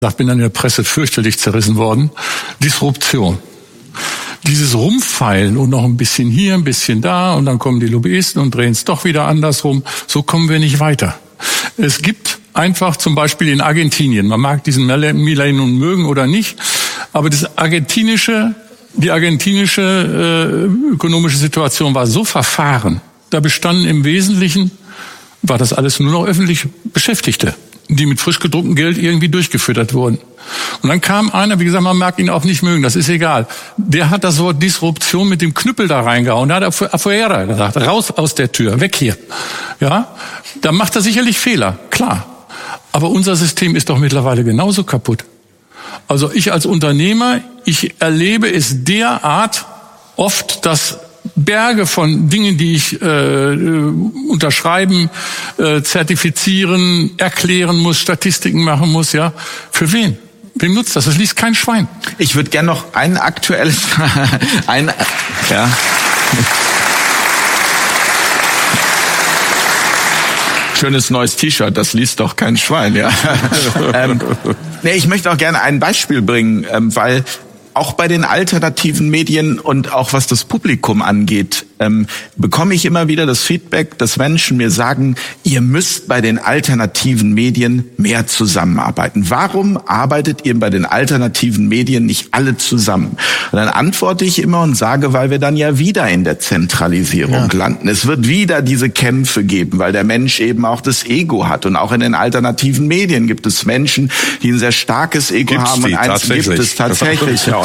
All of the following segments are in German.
Ich bin in der Presse fürchterlich zerrissen worden. Disruption. Dieses Rumfeilen und noch ein bisschen hier, ein bisschen da und dann kommen die Lobbyisten und drehen es doch wieder andersrum. So kommen wir nicht weiter. Es gibt einfach zum Beispiel in Argentinien, man mag diesen Milei nun mögen oder nicht, aber die argentinische ökonomische Situation war so verfahren. Da bestanden im Wesentlichen, war das alles nur noch öffentlich Beschäftigte, die mit frisch gedrucktem Geld irgendwie durchgefüttert wurden. Und dann kam einer, wie gesagt, man mag ihn auch nicht mögen, das ist egal. Der hat das Wort Disruption mit dem Knüppel da reingehauen. Da hat er afuera gesagt, raus aus der Tür, weg hier. Ja, da macht er sicherlich Fehler, klar. Aber unser System ist doch mittlerweile genauso kaputt. Also ich als Unternehmer, ich erlebe es derart oft, dass Berge von Dingen, die ich unterschreiben, zertifizieren, erklären muss, Statistiken machen muss, ja. Für wen? Wem nutzt das? Das liest kein Schwein. Ich würde gerne noch ein aktuelles, ja. Schönes neues T-Shirt, das liest doch kein Schwein, ja. Ich möchte auch gerne ein Beispiel bringen, weil auch bei den alternativen Medien und auch was das Publikum angeht, bekomme ich immer wieder das Feedback, dass Menschen mir sagen, ihr müsst bei den alternativen Medien mehr zusammenarbeiten. Warum arbeitet ihr bei den alternativen Medien nicht alle zusammen? Und dann antworte ich immer und sage, weil wir dann ja wieder in der Zentralisierung landen. Es wird wieder diese Kämpfe geben, weil der Mensch eben auch das Ego hat. Und auch in den alternativen Medien gibt es Menschen, die ein sehr starkes Ego haben. Und eins gibt es tatsächlich. Ja.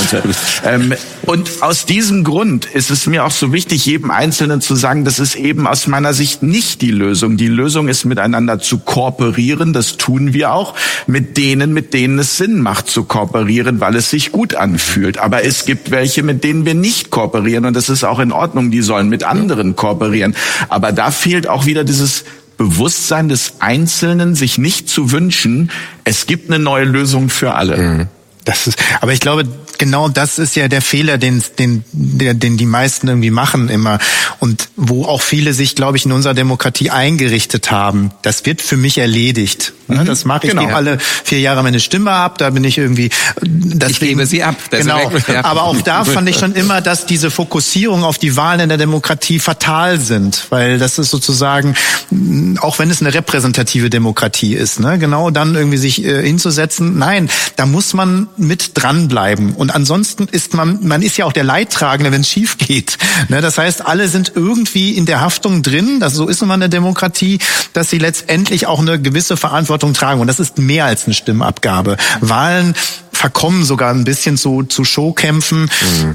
Und aus diesem Grund ist es mir auch so wichtig, jedem Einzelnen zu sagen, das ist eben aus meiner Sicht nicht die Lösung. Die Lösung ist, miteinander zu kooperieren. Das tun wir auch mit denen es Sinn macht zu kooperieren, weil es sich gut anfühlt. Aber es gibt welche, mit denen wir nicht kooperieren. Und das ist auch in Ordnung. Die sollen mit anderen kooperieren. Aber da fehlt auch wieder dieses Bewusstsein des Einzelnen, sich nicht zu wünschen, es gibt eine neue Lösung für alle. Aber ich glaube, genau das ist ja der Fehler, den die meisten irgendwie machen immer und wo auch viele sich, glaube ich, in unserer Demokratie eingerichtet haben. Das wird für mich erledigt. Das mache ich. Genau. Ich gebe alle 4 Jahre meine Stimme ab. Da bin ich irgendwie. Deswegen, ich gebe sie ab. Genau. Aber auch da fand ich schon immer, dass diese Fokussierung auf die Wahlen in der Demokratie fatal sind, weil das ist sozusagen, auch wenn es eine repräsentative Demokratie ist, ne, genau dann irgendwie sich hinzusetzen. Nein, da muss man mit dranbleiben. Und ansonsten ist man ist ja auch der Leidtragende, wenn es schief geht. Ne, das heißt, alle sind irgendwie in der Haftung drin. So ist nun mal eine Demokratie, dass sie letztendlich auch eine gewisse Verantwortung tragen. Und das ist mehr als eine Stimmabgabe. Wahlen verkommen sogar ein bisschen zu Showkämpfen,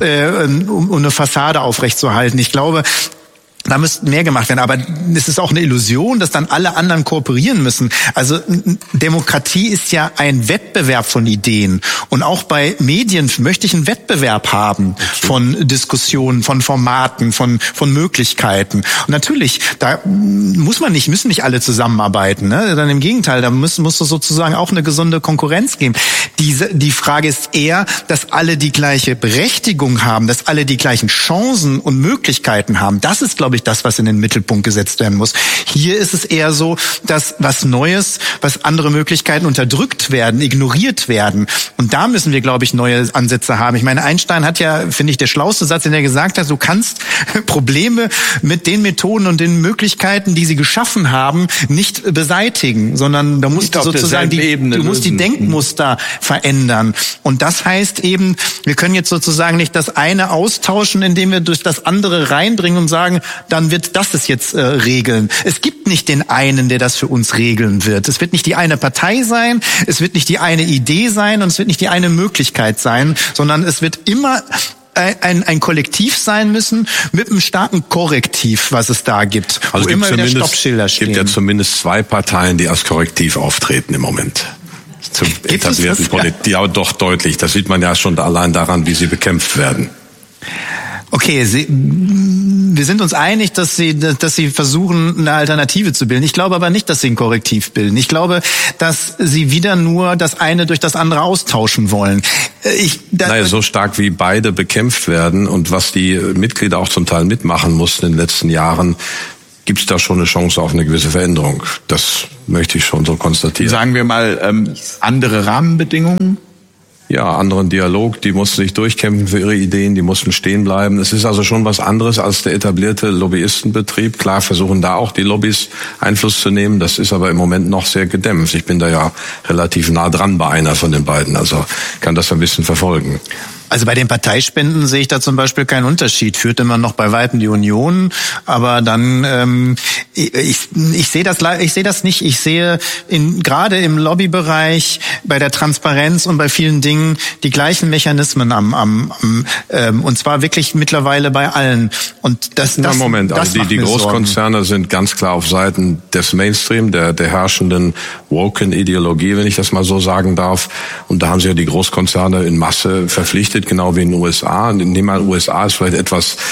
um eine Fassade aufrechtzuerhalten. Ich glaube, da müsste mehr gemacht werden. Aber es ist auch eine Illusion, dass dann alle anderen kooperieren müssen. Also Demokratie ist ja ein Wettbewerb von Ideen. Und auch bei Medien möchte ich einen Wettbewerb haben von Diskussionen, von Formaten, von Möglichkeiten. Und natürlich, da müssen nicht alle zusammenarbeiten. Ne? Dann im Gegenteil, da muss es sozusagen auch eine gesunde Konkurrenz geben. Die Frage ist eher, dass alle die gleiche Berechtigung haben, dass alle die gleichen Chancen und Möglichkeiten haben. Das ist, glaube ich, das, was in den Mittelpunkt gesetzt werden muss. Hier ist es eher so, dass was Neues, was andere Möglichkeiten unterdrückt werden, ignoriert werden. Und da müssen wir, glaube ich, neue Ansätze haben. Ich meine, Einstein hat ja, finde ich, der schlauste Satz, den er gesagt hat, du kannst Probleme mit den Methoden und den Möglichkeiten, die sie geschaffen haben, nicht beseitigen, sondern da musst du sozusagen die Denkmuster verändern. Und das heißt eben, wir können jetzt sozusagen nicht das eine austauschen, indem wir durch das andere reinbringen und sagen, dann wird das es jetzt regeln. Es gibt nicht den einen, der das für uns regeln wird. Es wird nicht die eine Partei sein, es wird nicht die eine Idee sein und es wird nicht die eine Möglichkeit sein, sondern es wird immer ein Kollektiv sein müssen mit einem starken Korrektiv, was es da gibt. Also wo immer wieder Stoppschilder stehen. Es gibt ja zumindest 2 Parteien, die als Korrektiv auftreten im Moment. Zum etablierten Politik. Ja, doch deutlich. Das sieht man ja schon allein daran, wie sie bekämpft werden. Okay, wir sind uns einig, dass sie versuchen, eine Alternative zu bilden. Ich glaube aber nicht, dass sie ein Korrektiv bilden. Ich glaube, dass sie wieder nur das eine durch das andere austauschen wollen. So stark wie beide bekämpft werden und was die Mitglieder auch zum Teil mitmachen mussten in den letzten Jahren, gibt es da schon eine Chance auf eine gewisse Veränderung. Das möchte ich schon so konstatieren. Sagen wir mal, andere Rahmenbedingungen? Ja, anderen Dialog, die mussten sich durchkämpfen für ihre Ideen, die mussten stehen bleiben. Es ist also schon was anderes als der etablierte Lobbyistenbetrieb. Klar versuchen da auch die Lobbys Einfluss zu nehmen, das ist aber im Moment noch sehr gedämpft. Ich bin da ja relativ nah dran bei einer von den beiden, also kann das ein bisschen verfolgen. Also bei den Parteispenden sehe ich da zum Beispiel keinen Unterschied. Führt immer noch bei Weitem die Union, aber dann ich sehe das nicht. Ich sehe gerade im Lobbybereich, bei der Transparenz und bei vielen Dingen die gleichen Mechanismen und zwar wirklich mittlerweile bei allen. Und das Moment, also die Großkonzerne sind ganz klar auf Seiten des Mainstream, der herrschenden woken Ideologie, wenn ich das mal so sagen darf. Und da haben sie ja die Großkonzerne in Masse verpflichtet, genau wie in den USA. In den USA ist vielleicht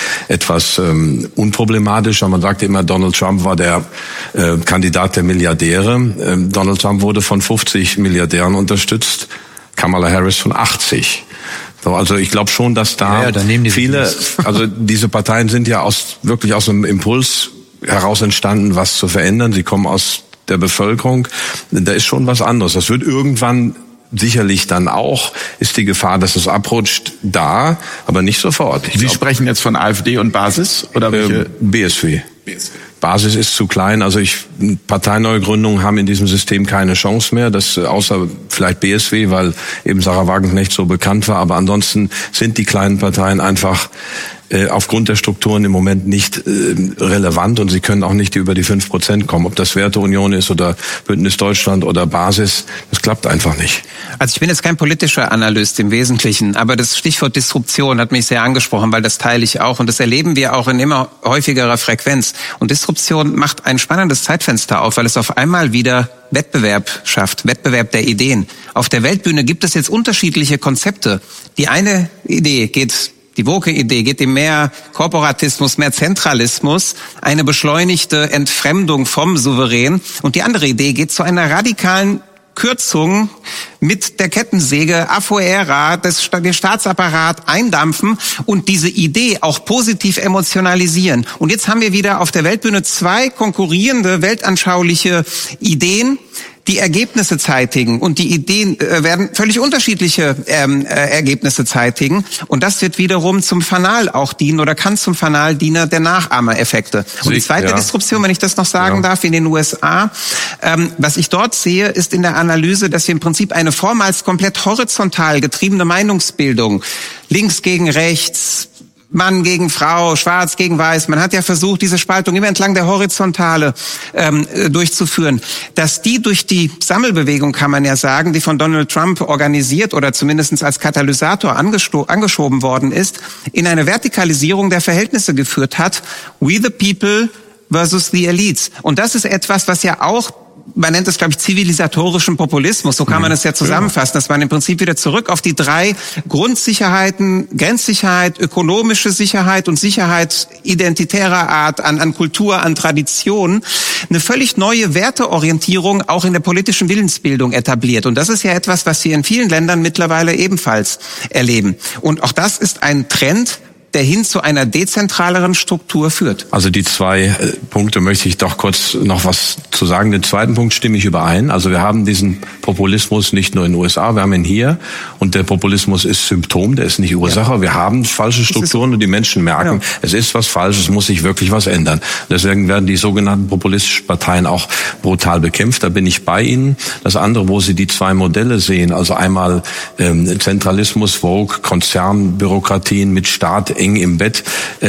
etwas unproblematischer. Man sagte immer, Donald Trump war der Kandidat der Milliardäre. Donald Trump wurde von 50 Milliardären unterstützt, Kamala Harris von 80. So, also ich glaube schon, dass da viele, also diese Parteien sind ja wirklich aus einem Impuls heraus entstanden, was zu verändern. Sie kommen aus der Bevölkerung. Da ist schon was anderes. Das wird irgendwann sicherlich dann auch, ist die Gefahr, dass es abrutscht, da, aber nicht sofort. Sie sprechen jetzt von AfD und Basis? Oder welche? BSW. Basis ist zu klein, also Parteineugründungen haben in diesem System keine Chance mehr, das außer vielleicht BSW, weil eben Sarah Wagenknecht so bekannt war, aber ansonsten sind die kleinen Parteien einfach aufgrund der Strukturen im Moment nicht relevant und sie können auch nicht über die 5% kommen. Ob das Werteunion ist oder Bündnis Deutschland oder Basis, das klappt einfach nicht. Also ich bin jetzt kein politischer Analyst im Wesentlichen, aber das Stichwort Disruption hat mich sehr angesprochen, weil das teile ich auch und das erleben wir auch in immer häufigerer Frequenz. Und Disruption macht ein spannendes Zeitfenster auf, weil es auf einmal wieder Wettbewerb schafft, Wettbewerb der Ideen. Auf der Weltbühne gibt es jetzt unterschiedliche Konzepte. Die eine Idee die woke-Idee geht in mehr Korporatismus, mehr Zentralismus, eine beschleunigte Entfremdung vom Souverän. Und die andere Idee geht zu einer radikalen Kürzung mit der Kettensäge, Afuera, den Staatsapparat eindampfen und diese Idee auch positiv emotionalisieren. Und jetzt haben wir wieder auf der Weltbühne zwei konkurrierende weltanschauliche Ideen, die Ergebnisse zeitigen und die Ideen werden völlig unterschiedliche Ergebnisse zeitigen und das wird wiederum zum Fanal auch dienen oder kann zum Fanal dienen der Nachahmereffekte. Und die zweite Disruption, wenn ich das noch sagen darf, in den USA, was ich dort sehe, ist in der Analyse, dass wir im Prinzip eine vormals komplett horizontal getriebene Meinungsbildung, links gegen rechts, Mann gegen Frau, Schwarz gegen Weiß. Man hat ja versucht, diese Spaltung immer entlang der Horizontale durchzuführen. Dass die durch die Sammelbewegung, kann man ja sagen, die von Donald Trump organisiert oder zumindest als Katalysator angeschoben worden ist, in eine Vertikalisierung der Verhältnisse geführt hat. We the people versus the elites. Und das ist etwas, was ja auch, man nennt es, glaube ich, zivilisatorischen Populismus, so kann man es ja zusammenfassen, dass man im Prinzip wieder zurück auf die drei Grundsicherheiten, Grenzsicherheit, ökonomische Sicherheit und Sicherheit identitärer Art, an Kultur, an Tradition, eine völlig neue Werteorientierung auch in der politischen Willensbildung etabliert. Und das ist ja etwas, was wir in vielen Ländern mittlerweile ebenfalls erleben. Und auch das ist ein Trend, der hin zu einer dezentraleren Struktur führt. Also die zwei Punkte möchte ich doch kurz noch was zu sagen. Den zweiten Punkt stimme ich überein. Also wir haben diesen Populismus nicht nur in den USA, wir haben ihn hier und der Populismus ist Symptom, der ist nicht Ursache. Ja. Wir haben falsche Strukturen und die Menschen merken, es ist was falsch, es muss sich wirklich was ändern. Deswegen werden die sogenannten populistischen Parteien auch brutal bekämpft. Da bin ich bei Ihnen. Das andere, wo Sie die zwei Modelle sehen, also einmal Zentralismus, Vogue, Konzernbürokratien mit Staat eng im Bett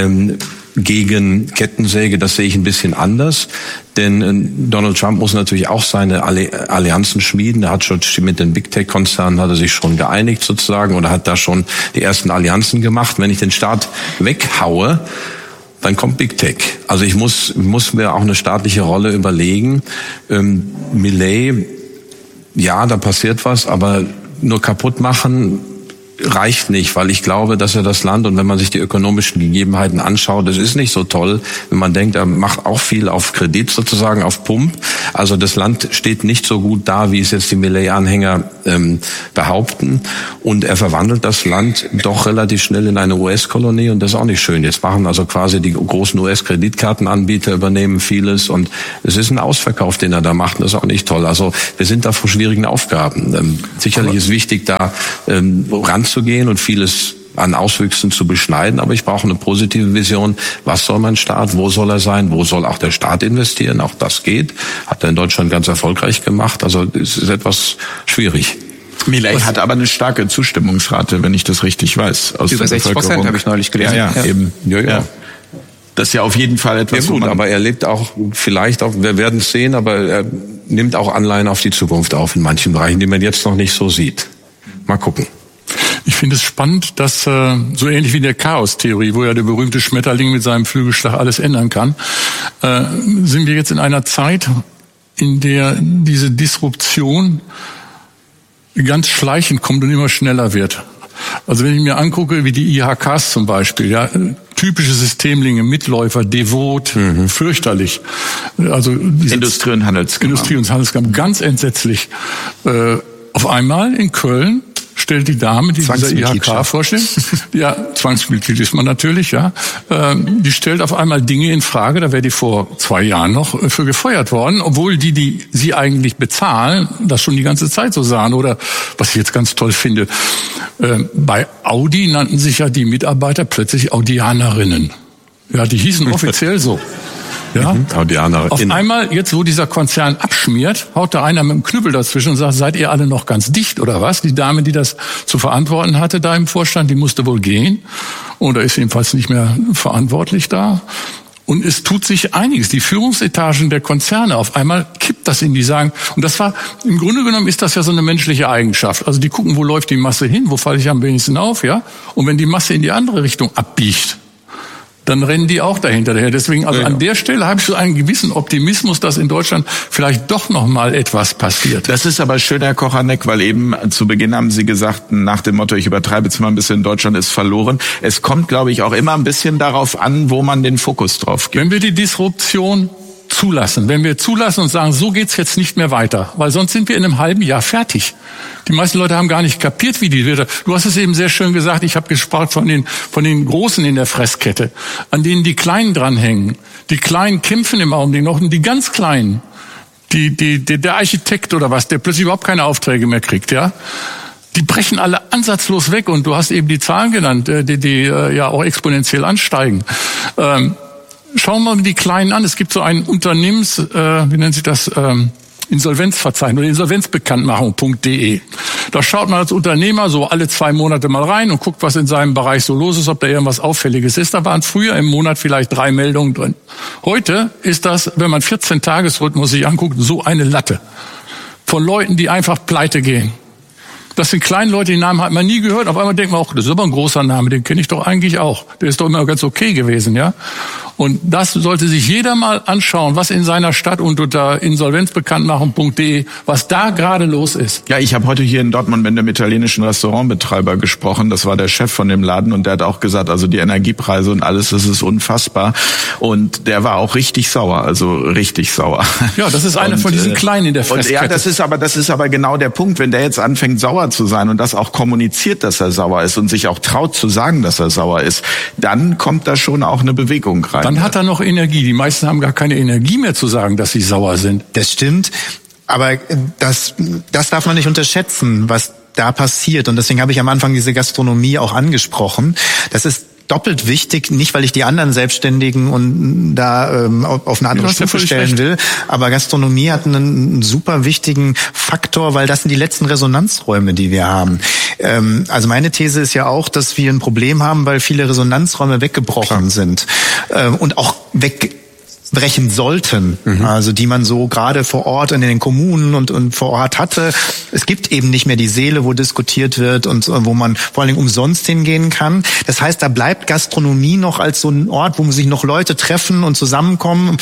gegen Kettensäge, das sehe ich ein bisschen anders. Denn Donald Trump muss natürlich auch seine Allianzen schmieden. Er hat schon mit den Big Tech-Konzernen hat er sich schon geeinigt sozusagen oder hat da schon die ersten Allianzen gemacht. Wenn ich den Staat weghaue, dann kommt Big Tech. Also ich muss mir auch eine staatliche Rolle überlegen. Millet, ja, da passiert was, aber nur kaputt machen reicht nicht, weil ich glaube, dass er das Land, und wenn man sich die ökonomischen Gegebenheiten anschaut, das ist nicht so toll, wenn man denkt, er macht auch viel auf Kredit sozusagen, auf Pump. Also das Land steht nicht so gut da, wie es jetzt die Millet-Anhänger behaupten. Und er verwandelt das Land doch relativ schnell in eine US-Kolonie, und das ist auch nicht schön. Jetzt machen also quasi die großen US-Kreditkartenanbieter übernehmen vieles, und es ist ein Ausverkauf, den er da macht, und das ist auch nicht toll. Also wir sind da vor schwierigen Aufgaben. Sicherlich ist wichtig, da ranzugehen und vieles an Auswüchsen zu beschneiden, aber ich brauche eine positive Vision. Was soll mein Staat? Wo soll er sein? Wo soll auch der Staat investieren? Auch das geht. Hat er in Deutschland ganz erfolgreich gemacht. Also es ist etwas schwierig. Millet hat aber eine starke Zustimmungsrate, wenn ich das richtig weiß. Aus über 60% habe ich neulich gelesen. Ja. Eben. Ja. Das ist ja auf jeden Fall etwas. Ja gut, aber er lebt auch vielleicht auch, wir werden es sehen, aber er nimmt auch Anleihen auf die Zukunft auf in manchen Bereichen, die man jetzt noch nicht so sieht. Mal gucken. Ich finde es spannend, dass so ähnlich wie in der Chaos-Theorie, wo ja der berühmte Schmetterling mit seinem Flügelschlag alles ändern kann, sind wir jetzt in einer Zeit, in der diese Disruption ganz schleichend kommt und immer schneller wird. Also wenn ich mir angucke, wie die IHKs zum Beispiel, ja, typische Systemlinge, Mitläufer, devot, fürchterlich. Also Industrie- und Handelskammer, ganz entsetzlich. Auf einmal in Köln stellt die Dame, die dieser IHK vorstellt, ja, Zwangsmitglied ist man natürlich, ja, die stellt auf einmal Dinge in Frage, da wäre die vor 2 Jahren noch für gefeuert worden, obwohl die sie eigentlich bezahlen, das schon die ganze Zeit so sahen. Oder, was ich jetzt ganz toll finde, bei Audi nannten sich ja die Mitarbeiter plötzlich Audianerinnen. Ja, die hießen offiziell so. Ja, auf einmal, jetzt wo dieser Konzern abschmiert, haut da einer mit dem Knüppel dazwischen und sagt, seid ihr alle noch ganz dicht oder was? Die Dame, die das zu verantworten hatte da im Vorstand, die musste wohl gehen oder ist jedenfalls nicht mehr verantwortlich da. Und es tut sich einiges. Die Führungsetagen der Konzerne, auf einmal kippt das in die sagen. Und das war, im Grunde genommen ist das ja so eine menschliche Eigenschaft. Also die gucken, wo läuft die Masse hin, wo falle ich am wenigsten auf, ja? Und wenn die Masse in die andere Richtung abbiegt, dann rennen die auch dahinter. Deswegen, also an der Stelle habe ich so einen gewissen Optimismus, dass in Deutschland vielleicht doch noch mal etwas passiert. Das ist aber schön, Herr Kochanek, weil eben zu Beginn haben Sie gesagt, nach dem Motto, ich übertreibe jetzt mal ein bisschen, Deutschland ist verloren. Es kommt, glaube ich, auch immer ein bisschen darauf an, wo man den Fokus drauf gibt. Wenn wir die Disruption zulassen, wenn wir zulassen und sagen, so geht's jetzt nicht mehr weiter, weil sonst sind wir in einem halben Jahr fertig. Die meisten Leute haben gar nicht kapiert, wie die wird. Du hast es eben sehr schön gesagt, ich habe gesprochen von den Großen in der Fresskette, an denen die Kleinen dranhängen. Die Kleinen kämpfen im Augenblick noch und die ganz Kleinen, der Architekt oder was, der plötzlich überhaupt keine Aufträge mehr kriegt, ja, die brechen alle ansatzlos weg und du hast eben die Zahlen genannt, die ja auch exponentiell ansteigen. Schauen wir mal die Kleinen an. Es gibt so ein wie nennt sich das, Insolvenzverzeichnis oder Insolvenzbekanntmachung.de. Da schaut man als Unternehmer so alle 2 Monate mal rein und guckt, was in seinem Bereich so los ist, ob da irgendwas Auffälliges ist. Da waren früher im Monat vielleicht 3 Meldungen drin. Heute ist das, wenn man 14-Tages-Rhythmus sich anguckt, so eine Latte von Leuten, die einfach pleite gehen. Das sind kleine Leute, die Namen hat man nie gehört. Auf einmal denkt man auch, das ist aber ein großer Name, den kenne ich doch eigentlich auch. Der ist doch immer ganz okay gewesen, ja. Und das sollte sich jeder mal anschauen, was in seiner Stadt und unter insolvenzbekanntmachung.de, was da gerade los ist. Ja, ich habe heute hier in Dortmund mit einem italienischen Restaurantbetreiber gesprochen. Das war der Chef von dem Laden und der hat auch gesagt, also die Energiepreise und alles, das ist unfassbar. Und der war auch richtig sauer, also richtig sauer. Ja, das ist einer von diesen Kleinen in der Fresskette. Ja, das ist aber genau der Punkt, wenn der jetzt anfängt sauer zu sein und das auch kommuniziert, dass er sauer ist und sich auch traut zu sagen, dass er sauer ist, dann kommt da schon auch eine Bewegung rein. Dann hat er noch Energie. Die meisten haben gar keine Energie mehr zu sagen, dass sie sauer sind. Das stimmt, aber das darf man nicht unterschätzen, was da passiert. Und deswegen habe ich am Anfang diese Gastronomie auch angesprochen. Das ist doppelt wichtig, nicht weil ich die anderen Selbstständigen und da auf eine andere Stufe stellen will, aber Gastronomie hat einen super wichtigen Faktor, weil das sind die letzten Resonanzräume, die wir haben. Also meine These ist ja auch, dass wir ein Problem haben, weil viele Resonanzräume weggebrochen sind und auch wegbrechen sollten, also die man so gerade vor Ort in den Kommunen und vor Ort hatte. Es gibt eben nicht mehr die Seele, wo diskutiert wird und wo man vor allen Dingen umsonst hingehen kann. Das heißt, da bleibt Gastronomie noch als so ein Ort, wo sich noch Leute treffen und zusammenkommen.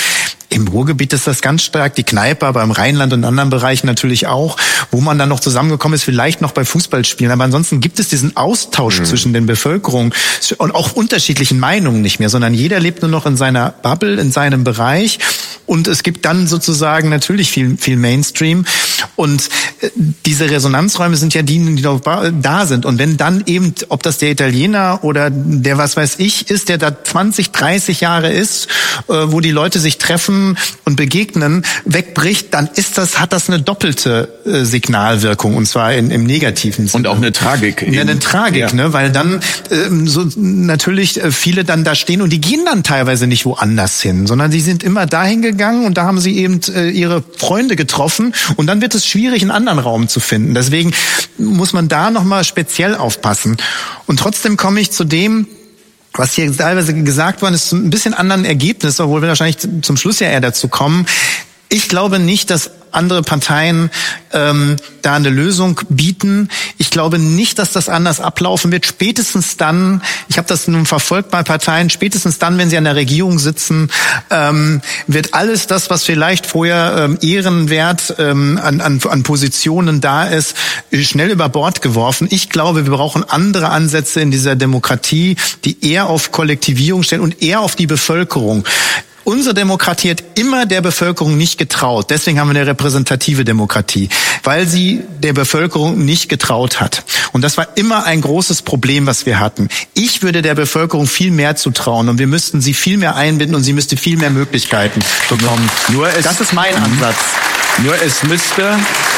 Im Ruhrgebiet ist das ganz stark, die Kneipe, aber im Rheinland und in anderen Bereichen natürlich auch, wo man dann noch zusammengekommen ist, vielleicht noch bei Fußballspielen. Aber ansonsten gibt es diesen Austausch zwischen den Bevölkerungen und auch unterschiedlichen Meinungen nicht mehr, sondern jeder lebt nur noch in seiner Bubble, in seinem Bereich. Und es gibt dann sozusagen natürlich viel Mainstream. Und diese Resonanzräume sind ja die noch da sind. Und wenn dann eben, ob das der Italiener oder der was weiß ich ist, der da 20, 30 Jahre ist, wo die Leute sich treffen und begegnen, wegbricht, dann hat das eine doppelte Signalwirkung, und zwar im negativen Sinne. Und auch eine Tragik. Ja, eine Tragik, ne, weil dann so natürlich viele dann da stehen und die gehen dann teilweise nicht woanders hin, sondern die sind immer dahin gegangen und da haben sie eben ihre Freunde getroffen und dann wird es schwierig, einen anderen Raum zu finden. Deswegen muss man da nochmal speziell aufpassen. Und trotzdem komme ich zu dem, was hier teilweise gesagt worden ist, zu ein bisschen anderen Ergebnis, obwohl wir wahrscheinlich zum Schluss ja eher dazu kommen. Ich glaube nicht, dass andere Parteien da eine Lösung bieten. Ich glaube nicht, dass das anders ablaufen wird. Spätestens dann, ich habe das nun verfolgt bei Parteien, spätestens dann, wenn sie an der Regierung sitzen, wird alles das, was vielleicht vorher ehrenwert an Positionen da ist, schnell über Bord geworfen. Ich glaube, wir brauchen andere Ansätze in dieser Demokratie, die eher auf Kollektivierung stellen und eher auf die Bevölkerung. Unsere Demokratie hat immer der Bevölkerung nicht getraut. Deswegen haben wir eine repräsentative Demokratie, weil sie der Bevölkerung nicht getraut hat. Und das war immer ein großes Problem, was wir hatten. Ich würde der Bevölkerung viel mehr zutrauen und wir müssten sie viel mehr einbinden und sie müsste viel mehr Möglichkeiten bekommen. Das ist mein Ansatz. Nur es müsste...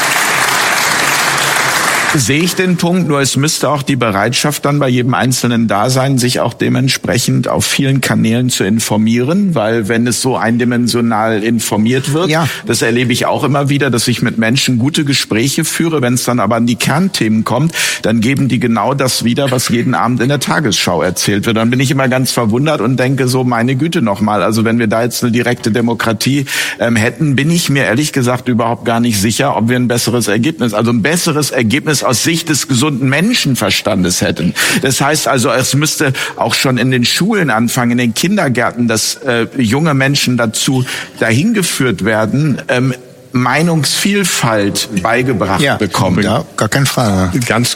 Sehe ich den Punkt, nur es müsste auch die Bereitschaft dann bei jedem Einzelnen da sein, sich auch dementsprechend auf vielen Kanälen zu informieren, weil wenn es so eindimensional informiert wird, das erlebe ich auch immer wieder, dass ich mit Menschen gute Gespräche führe, wenn es dann aber an die Kernthemen kommt, dann geben die genau das wieder, was jeden Abend in der Tagesschau erzählt wird. Dann bin ich immer ganz verwundert und denke so, meine Güte nochmal, also wenn wir da jetzt eine direkte Demokratie hätten, bin ich mir ehrlich gesagt überhaupt gar nicht sicher, ob wir ein besseres Ergebnis aus Sicht des gesunden Menschenverstandes hätten. Das heißt also, es müsste auch schon in den Schulen anfangen, in den Kindergärten, dass junge Menschen dahin geführt werden, Meinungsvielfalt beigebracht bekommen. Ja, gar keine Frage.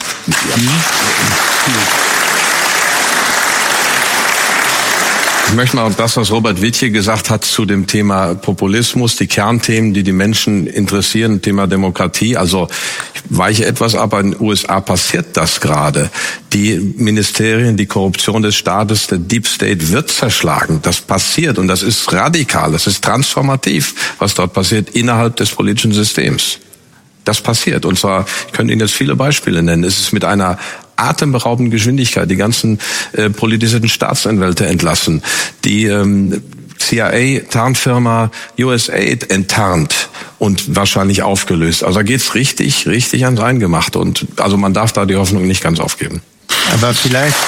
Ich möchte mal auf das, was Robert Wittje gesagt hat zu dem Thema Populismus, die Kernthemen, die Menschen interessieren, Thema Demokratie. Also ich weiche etwas ab, in den USA passiert das gerade. Die Ministerien, die Korruption des Staates, der Deep State wird zerschlagen. Das passiert und das ist radikal, das ist transformativ, was dort passiert innerhalb des politischen Systems. Das passiert. Und zwar, ich könnte Ihnen jetzt viele Beispiele nennen. Es ist mit einer atemberaubenden Geschwindigkeit die ganzen politisierten Staatsanwälte entlassen, die CIA-Tarnfirma USAID enttarnt und wahrscheinlich aufgelöst. Also da geht's richtig ans Eingemachte und also man darf da die Hoffnung nicht ganz aufgeben. Aber vielleicht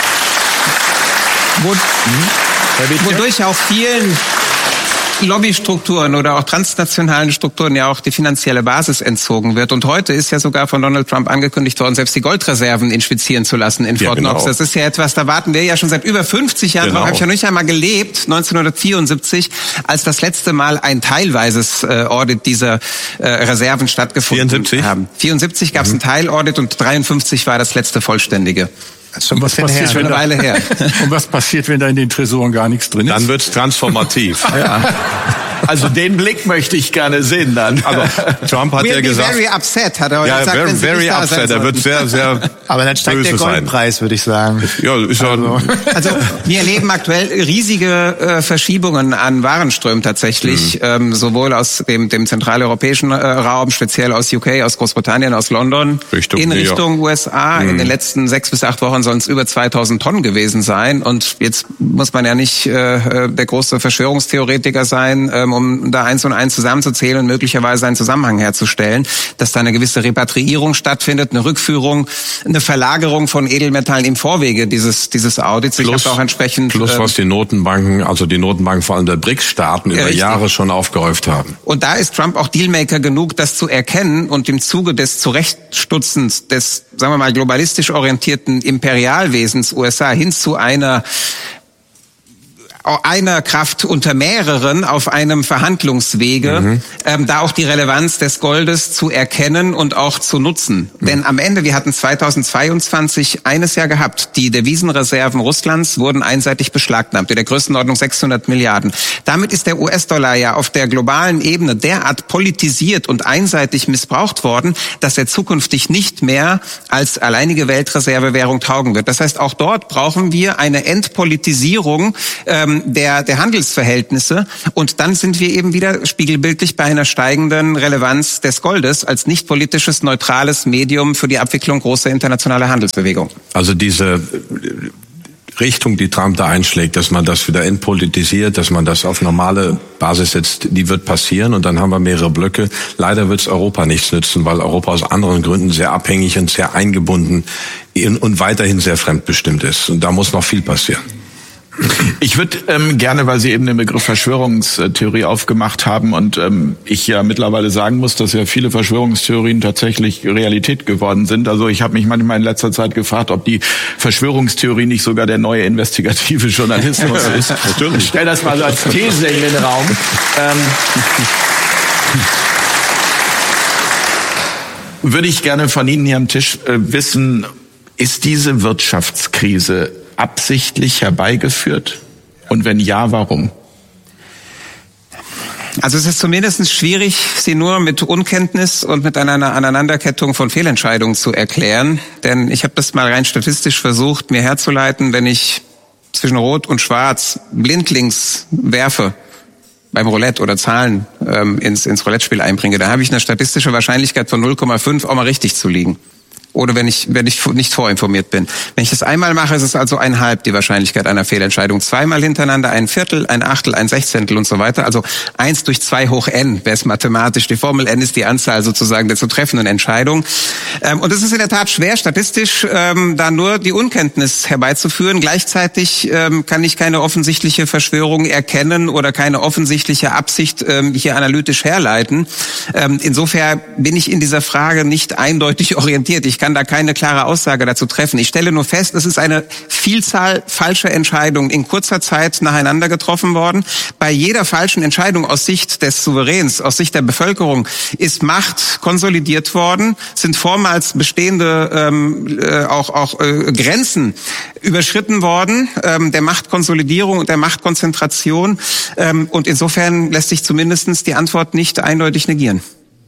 wodurch auch vielen Lobbystrukturen oder auch transnationalen Strukturen ja auch die finanzielle Basis entzogen wird. Und heute ist ja sogar von Donald Trump angekündigt worden, selbst die Goldreserven inspizieren zu lassen in Fort Knox. Das ist ja etwas, da warten wir ja schon seit über 50 Jahren drauf. Habe ich ja nicht einmal gelebt, 1974, als das letzte Mal ein teilweises Audit dieser Reserven stattgefunden haben. 74 gab es ein Teilaudit und 53 war das letzte vollständige. Und was passiert, eine Weile her. Und was passiert, wenn da in den Tresoren gar nichts drin ist? Dann wird's transformativ. Also den Blick möchte ich gerne sehen dann. Aber Trump hat ja gesagt... Very upset, hat er ja, gesagt. Very upset. Er wird sehr aber dann steigt der Goldpreis, würde ich sagen. Ja, ist also wir erleben aktuell riesige Verschiebungen an Warenströmen tatsächlich, sowohl aus dem zentraleuropäischen Raum, speziell aus UK, aus Großbritannien, aus London, Richtung USA. In den letzten 6 bis 8 Wochen sollen es über 2000 Tonnen gewesen sein. Und jetzt muss man ja nicht der große Verschwörungstheoretiker sein, um da eins und eins zusammenzuzählen und möglicherweise einen Zusammenhang herzustellen, dass da eine gewisse Repatriierung stattfindet, eine Rückführung, eine Verlagerung von Edelmetallen im Vorwege dieses Audits. Plus, auch entsprechend, was die Notenbanken, also die Notenbanken vor allem der BRICS-Staaten über Jahre schon aufgehäuft haben. Und da ist Trump auch Dealmaker genug, das zu erkennen und im Zuge des Zurechtstutzens des, sagen wir mal, globalistisch orientierten Imperialwesens USA hin zu einer einer Kraft unter mehreren auf einem Verhandlungswege, da auch die Relevanz des Goldes zu erkennen und auch zu nutzen. Denn am Ende, wir hatten 2022 eines Jahr gehabt, die Devisenreserven Russlands wurden einseitig beschlagnahmt, in der Größenordnung 600 Milliarden. Damit ist der US-Dollar ja auf der globalen Ebene derart politisiert und einseitig missbraucht worden, dass er zukünftig nicht mehr als alleinige Weltreservewährung taugen wird. Das heißt, auch dort brauchen wir eine Entpolitisierung der Handelsverhältnisse, und dann sind wir eben wieder spiegelbildlich bei einer steigenden Relevanz des Goldes als nicht politisches, neutrales Medium für die Abwicklung großer internationaler Handelsbewegungen. Also diese Richtung, die Trump da einschlägt, dass man das wieder entpolitisiert, dass man das auf normale Basis setzt, die wird passieren, und dann haben wir mehrere Blöcke. Leider wird es Europa nichts nützen, weil Europa aus anderen Gründen sehr abhängig und sehr eingebunden und weiterhin sehr fremdbestimmt ist. Und da muss noch viel passieren. Ich würde gerne, weil Sie eben den Begriff Verschwörungstheorie aufgemacht haben und ich ja mittlerweile sagen muss, dass ja viele Verschwörungstheorien tatsächlich Realität geworden sind. Also ich habe mich manchmal in letzter Zeit gefragt, ob die Verschwörungstheorie nicht sogar der neue investigative Journalismus ist. Natürlich. Ich stelle das mal so als These in den Raum. Würde ich gerne von Ihnen hier am Tisch wissen, ist diese Wirtschaftskrise absichtlich herbeigeführt? Und wenn ja, warum? Also es ist zumindest schwierig, sie nur mit Unkenntnis und mit einer Aneinanderkettung von Fehlentscheidungen zu erklären. Denn ich habe das mal rein statistisch versucht, mir herzuleiten, wenn ich zwischen Rot und Schwarz blindlings werfe beim Roulette oder Zahlen ins Roulette-Spiel einbringe, da habe ich eine statistische Wahrscheinlichkeit von 0,5 auch mal richtig zu liegen. Oder wenn ich nicht vorinformiert bin. Wenn ich das einmal mache, ist es also 1/2 die Wahrscheinlichkeit einer Fehlentscheidung. Zweimal hintereinander 1/4, 1/8, 1/16 und so weiter. Also 1 durch 2 hoch n wäre es mathematisch. Die Formel n ist die Anzahl sozusagen der zu treffenden Entscheidungen. Und es ist in der Tat schwer, statistisch da nur die Unkenntnis herbeizuführen. Gleichzeitig kann ich keine offensichtliche Verschwörung erkennen oder keine offensichtliche Absicht hier analytisch herleiten. Insofern bin ich in dieser Frage nicht eindeutig orientiert. Ich kann da keine klare Aussage dazu treffen. Ich stelle nur fest, es ist eine Vielzahl falscher Entscheidungen in kurzer Zeit nacheinander getroffen worden. Bei jeder falschen Entscheidung aus Sicht des Souveräns, aus Sicht der Bevölkerung, ist Macht konsolidiert worden, sind vormals bestehende Grenzen überschritten worden, der Machtkonsolidierung und der Machtkonzentration. Und insofern lässt sich zumindest die Antwort nicht eindeutig negieren.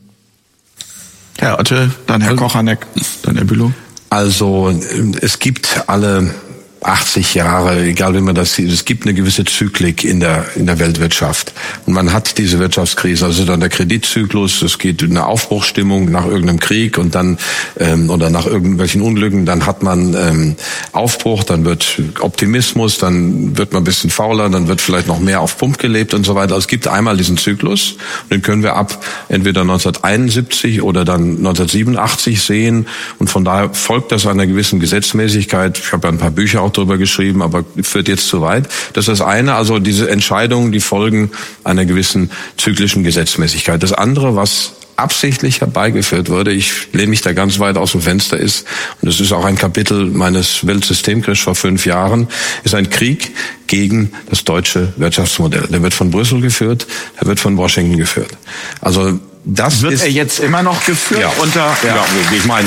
Herr Otte, dann Herr Kochanek, dann Herr Bülow. Also es gibt alle 80 Jahre, egal wie man das sieht, es gibt eine gewisse Zyklik in der Weltwirtschaft. Und man hat diese Wirtschaftskrise, also dann der Kreditzyklus, es geht eine Aufbruchsstimmung nach irgendeinem Krieg und dann oder nach irgendwelchen Unglücken, dann hat man Aufbruch, dann wird Optimismus, dann wird man ein bisschen fauler, dann wird vielleicht noch mehr auf Pump gelebt und so weiter. Also es gibt einmal diesen Zyklus, den können wir ab entweder 1971 oder dann 1987 sehen, und von daher folgt das einer gewissen Gesetzmäßigkeit. Ich habe ja ein paar Bücher auch darüber geschrieben, aber führt jetzt zu weit. Das ist das eine, also diese Entscheidungen, die folgen einer gewissen zyklischen Gesetzmäßigkeit. Das andere, was absichtlich herbeigeführt wurde, ich lehne mich da ganz weit aus dem Fenster, ist, und das ist auch ein Kapitel meines Weltsystemkriegs vor 5 Jahren, ist ein Krieg gegen das deutsche Wirtschaftsmodell. Der wird von Brüssel geführt, der wird von Washington geführt. Also das wird ist, er jetzt immer noch geführt? Ja, ich meine,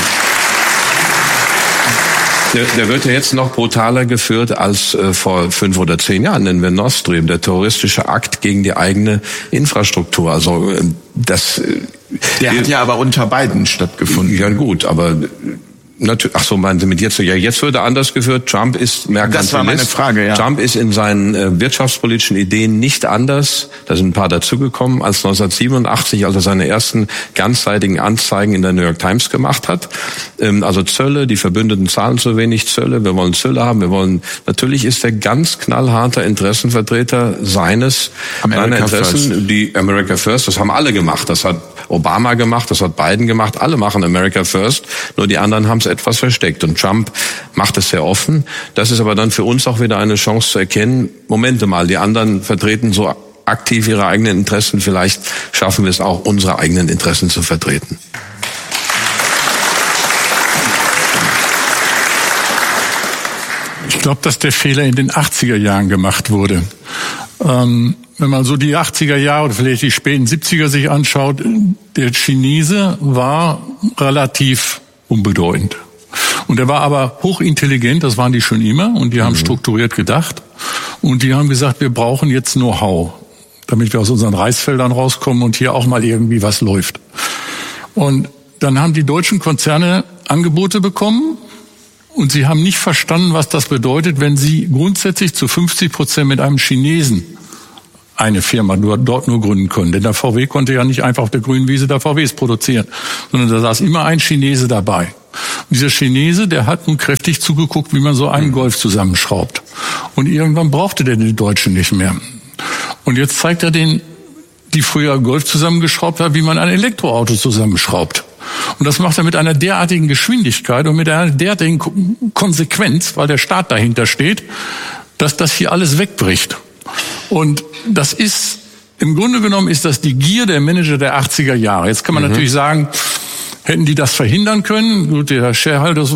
der wird ja jetzt noch brutaler geführt als vor 5 oder 10 Jahren. Nennen wir Nord Stream, der terroristische Akt gegen die eigene Infrastruktur. Also das. Der hat ja aber unter Biden stattgefunden. Ja gut, aber natürlich. Ach so, meinen Sie mit jetzt? Ja, jetzt wird er anders geführt. Trump ist Merkantilist. Das war meine Frage, ja. Trump ist in seinen wirtschaftspolitischen Ideen nicht anders, da sind ein paar dazugekommen, als 1987, als er seine ersten ganzseitigen Anzeigen in der New York Times gemacht hat. Also Zölle, die Verbündeten zahlen zu wenig Zölle, wir wollen Zölle haben, natürlich ist er ganz knallharter Interessenvertreter seiner Interessen, die America First, das haben alle gemacht, das hat Obama gemacht, das hat Biden gemacht, alle machen America First, nur die anderen haben es etwas versteckt. Und Trump macht es sehr offen. Das ist aber dann für uns auch wieder eine Chance zu erkennen, Momente mal, die anderen vertreten so aktiv ihre eigenen Interessen, vielleicht schaffen wir es auch, unsere eigenen Interessen zu vertreten. Ich glaube, dass der Fehler in den 80er Jahren gemacht wurde. Wenn man so die 80er Jahre oder vielleicht die späten 70er sich anschaut, der Chinese war relativ unbedeutend. Und er war aber hochintelligent, das waren die schon immer, und die haben strukturiert gedacht. Und die haben gesagt, wir brauchen jetzt Know-how, damit wir aus unseren Reisfeldern rauskommen und hier auch mal irgendwie was läuft. Und dann haben die deutschen Konzerne Angebote bekommen und sie haben nicht verstanden, was das bedeutet, wenn sie grundsätzlich zu 50% mit einem Chinesen eine Firma dort nur gründen können. Denn der VW konnte ja nicht einfach auf der grünen Wiese der VWs produzieren, sondern da saß immer ein Chinese dabei. Und dieser Chinese, der hat nun kräftig zugeguckt, wie man so einen Golf zusammenschraubt. Und irgendwann brauchte der die Deutschen nicht mehr. Und jetzt zeigt er denen, die früher Golf zusammengeschraubt haben, wie man ein Elektroauto zusammenschraubt. Und das macht er mit einer derartigen Geschwindigkeit und mit einer derartigen Konsequenz, weil der Staat dahinter steht, dass das hier alles wegbricht. Und das ist, im Grunde genommen ist das die Gier der Manager der 80er Jahre. Jetzt kann man natürlich sagen, hätten die das verhindern können? Gut, der Shareholders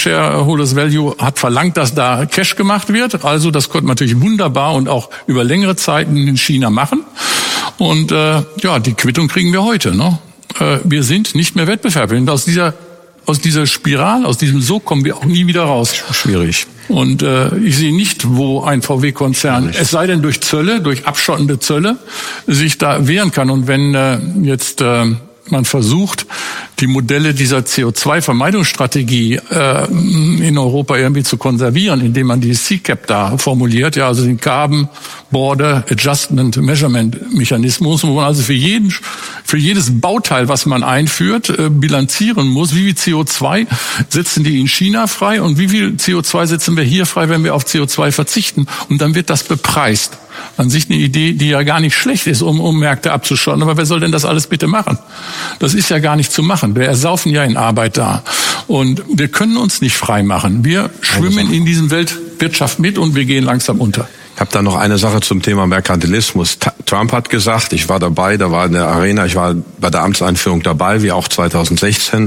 Value hat verlangt, dass da Cash gemacht wird. Also das konnte man natürlich wunderbar und auch über längere Zeiten in China machen. Und die Quittung kriegen wir heute. Ne? Wir sind nicht mehr wettbewerbsfähig. Und aus dieser Spirale, aus diesem Sog kommen wir auch nie wieder raus. Schwierig. Und ich sehe nicht, wo ein VW-Konzern, es sei denn durch Zölle, durch abschottende Zölle, sich da wehren kann. Und wenn jetzt man versucht, die Modelle dieser CO2-Vermeidungsstrategie in Europa irgendwie zu konservieren, indem man die CCAP da formuliert, ja, also den Carbon Border Adjustment Measurement Mechanismus, wo man also für jedes Bauteil, was man einführt, bilanzieren muss, wie viel CO2 setzen die in China frei und wie viel CO2 setzen wir hier frei, wenn wir auf CO2 verzichten. Und dann wird das bepreist. An sich eine Idee, die ja gar nicht schlecht ist, um Märkte abzuschotten. Aber wer soll denn das alles bitte machen? Das ist ja gar nicht zu machen. Wir ersaufen ja in Arbeit da. Und wir können uns nicht frei machen. Wir schwimmen in diesem Weltwirtschaft mit und wir gehen langsam unter. Ich habe da noch eine Sache zum Thema Merkantilismus. Trump hat gesagt, ich war dabei, da war in der Arena, ich war bei der Amtseinführung dabei, wie auch 2016.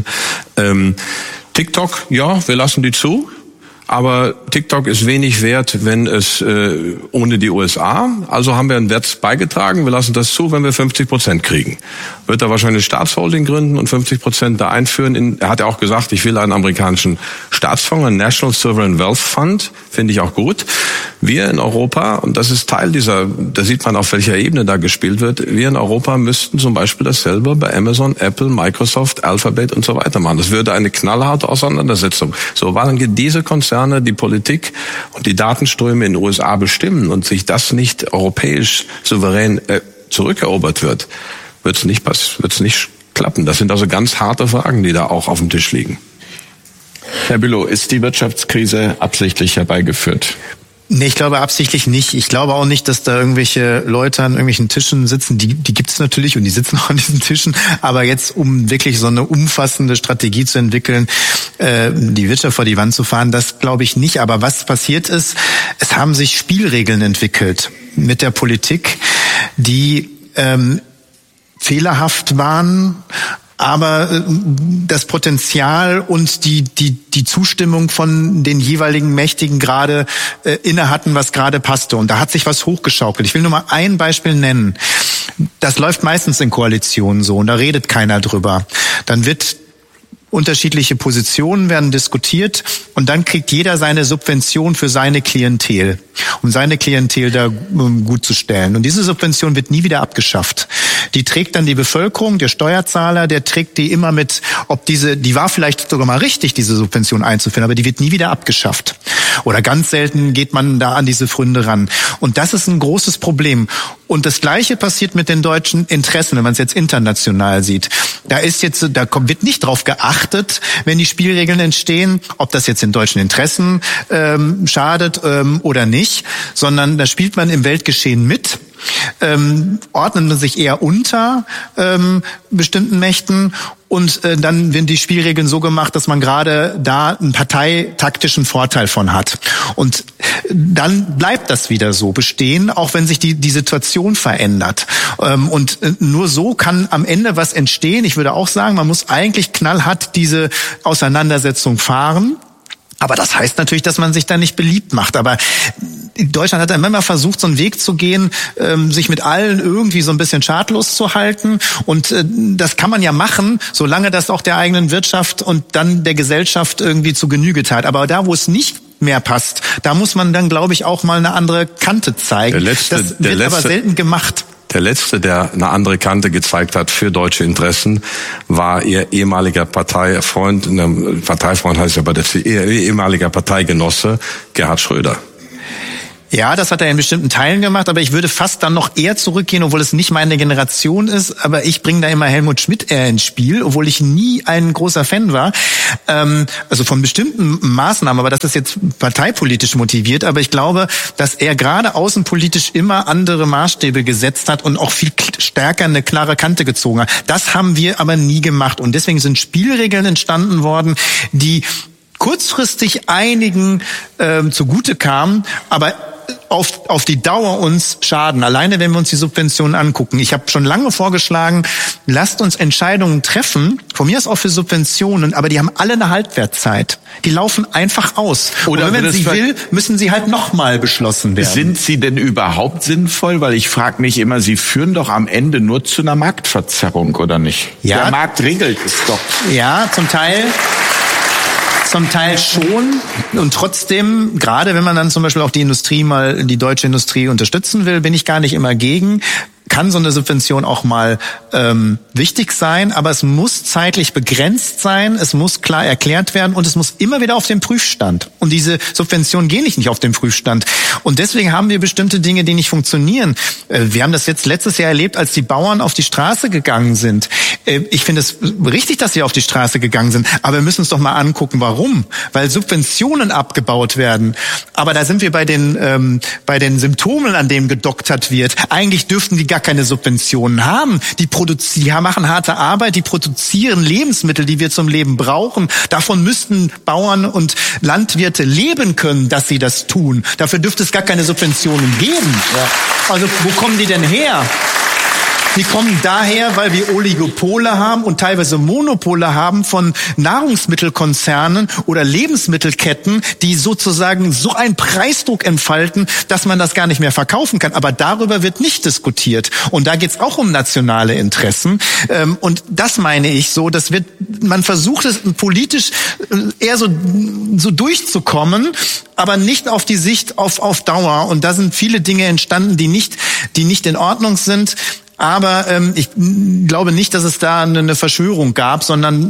TikTok, ja, wir lassen die zu. Aber TikTok ist wenig wert, wenn es ohne die USA. Also haben wir einen Wert beigetragen. Wir lassen das zu, wenn wir 50% kriegen. Wird er wahrscheinlich eine Staatsholding gründen und 50% da einführen. Er hat ja auch gesagt, ich will einen amerikanischen Staatsfonds, einen National Sovereign Wealth Fund. Finde ich auch gut. Wir in Europa, und das ist Teil da sieht man auf welcher Ebene da gespielt wird, wir in Europa müssten zum Beispiel dasselbe bei Amazon, Apple, Microsoft, Alphabet und so weiter machen. Das würde eine knallharte Auseinandersetzung. So waren diese Konzerne die Politik und die Datenströme in den USA bestimmen und sich das nicht europäisch souverän zurückerobert wird, wird es nicht klappen. Das sind also ganz harte Fragen, die da auch auf dem Tisch liegen. Herr Bülow, ist die Wirtschaftskrise absichtlich herbeigeführt? Nee, ich glaube absichtlich nicht. Ich glaube auch nicht, dass da irgendwelche Leute an irgendwelchen Tischen sitzen. Die gibt es natürlich und die sitzen auch an diesen Tischen. Aber jetzt, um wirklich so eine umfassende Strategie zu entwickeln, die Wirtschaft vor die Wand zu fahren, das glaube ich nicht. Aber was passiert ist, es haben sich Spielregeln entwickelt mit der Politik, die fehlerhaft waren, aber das Potenzial und die Zustimmung von den jeweiligen Mächtigen gerade inne hatten, was gerade passte. Und da hat sich was hochgeschaukelt. Ich will nur mal ein Beispiel nennen. Das läuft meistens in Koalitionen so und da redet keiner drüber. Dann wird unterschiedliche Positionen werden diskutiert und dann kriegt jeder seine Subvention für seine Klientel, um seine Klientel da gut zu stellen. Und diese Subvention wird nie wieder abgeschafft. Die trägt dann die Bevölkerung, der Steuerzahler, der trägt die immer mit, die war vielleicht sogar mal richtig, diese Subvention einzuführen, aber die wird nie wieder abgeschafft. Oder ganz selten geht man da an diese Pfründe ran. Und das ist ein großes Problem. Und das Gleiche passiert mit den deutschen Interessen, wenn man es jetzt international sieht. Da wird nicht drauf geachtet, wenn die Spielregeln entstehen, ob das jetzt den deutschen Interessen schadet oder nicht, sondern da spielt man im Weltgeschehen mit. Ordnet man sich eher unter bestimmten Mächten und dann werden die Spielregeln so gemacht, dass man gerade da einen parteitaktischen Vorteil von hat. Und dann bleibt das wieder so bestehen, auch wenn sich die Situation verändert. Und nur so kann am Ende was entstehen. Ich würde auch sagen, man muss eigentlich knallhart diese Auseinandersetzung fahren. Aber das heißt natürlich, dass man sich da nicht beliebt macht. Aber Deutschland hat immer versucht, so einen Weg zu gehen, sich mit allen irgendwie so ein bisschen schadlos zu halten. Und das kann man ja machen, solange das auch der eigenen Wirtschaft und dann der Gesellschaft irgendwie zu Genüge tat. Aber da, wo es nicht mehr passt, da muss man dann, glaube ich, auch mal eine andere Kante zeigen. Das wird aber selten gemacht. Der Letzte, der eine andere Kante gezeigt hat für deutsche Interessen, war ihr ehemaliger Parteifreund, Parteifreund heißt aber ihr ehemaliger Parteigenosse Gerhard Schröder. Ja, das hat er in bestimmten Teilen gemacht, aber ich würde fast dann noch eher zurückgehen, obwohl es nicht meine Generation ist, aber ich bringe da immer Helmut Schmidt eher ins Spiel, obwohl ich nie ein großer Fan war, also von bestimmten Maßnahmen, aber das ist jetzt parteipolitisch motiviert, aber ich glaube, dass er gerade außenpolitisch immer andere Maßstäbe gesetzt hat und auch viel stärker eine klare Kante gezogen hat. Das haben wir aber nie gemacht und deswegen sind Spielregeln entstanden worden, die kurzfristig einigen zugute kamen, aber auf die Dauer uns schaden. Alleine, wenn wir uns die Subventionen angucken. Ich habe schon lange vorgeschlagen, lasst uns Entscheidungen treffen, von mir aus auch für Subventionen, aber die haben alle eine Halbwertszeit. Die laufen einfach aus. Oder wenn sie will, müssen sie halt nochmal beschlossen werden. Sind sie denn überhaupt sinnvoll? Weil ich frage mich immer, sie führen doch am Ende nur zu einer Marktverzerrung, oder nicht? Ja. Der Markt regelt es doch. Ja, zum Teil schon und trotzdem, gerade wenn man dann zum Beispiel auch die deutsche Industrie unterstützen will, bin ich gar nicht immer gegen. Kann so eine Subvention auch mal wichtig sein, aber es muss zeitlich begrenzt sein, es muss klar erklärt werden und es muss immer wieder auf den Prüfstand. Und diese Subventionen gehen nicht auf den Prüfstand. Und deswegen haben wir bestimmte Dinge, die nicht funktionieren. Wir haben das jetzt letztes Jahr erlebt, als die Bauern auf die Straße gegangen sind. Ich finde es richtig, dass sie auf die Straße gegangen sind, aber wir müssen uns doch mal angucken, warum. Weil Subventionen abgebaut werden. Aber da sind wir bei den Symptomen, an denen gedoktert wird. Eigentlich dürften die gar keine Subventionen haben. Die machen harte Arbeit, die produzieren Lebensmittel, die wir zum Leben brauchen. Davon müssten Bauern und Landwirte leben können, dass sie das tun. Dafür dürfte es gar keine Subventionen geben. Ja. Also wo kommen die denn her? Die kommen daher, weil wir Oligopole haben und teilweise Monopole haben von Nahrungsmittelkonzernen oder Lebensmittelketten, die sozusagen so einen Preisdruck entfalten, dass man das gar nicht mehr verkaufen kann. Aber darüber wird nicht diskutiert. Und da geht's auch um nationale Interessen. Und das meine ich so, man versucht es politisch eher so durchzukommen, aber nicht auf die Sicht auf Dauer. Und da sind viele Dinge entstanden, die nicht in Ordnung sind. Aber ich glaube nicht, dass es da eine Verschwörung gab,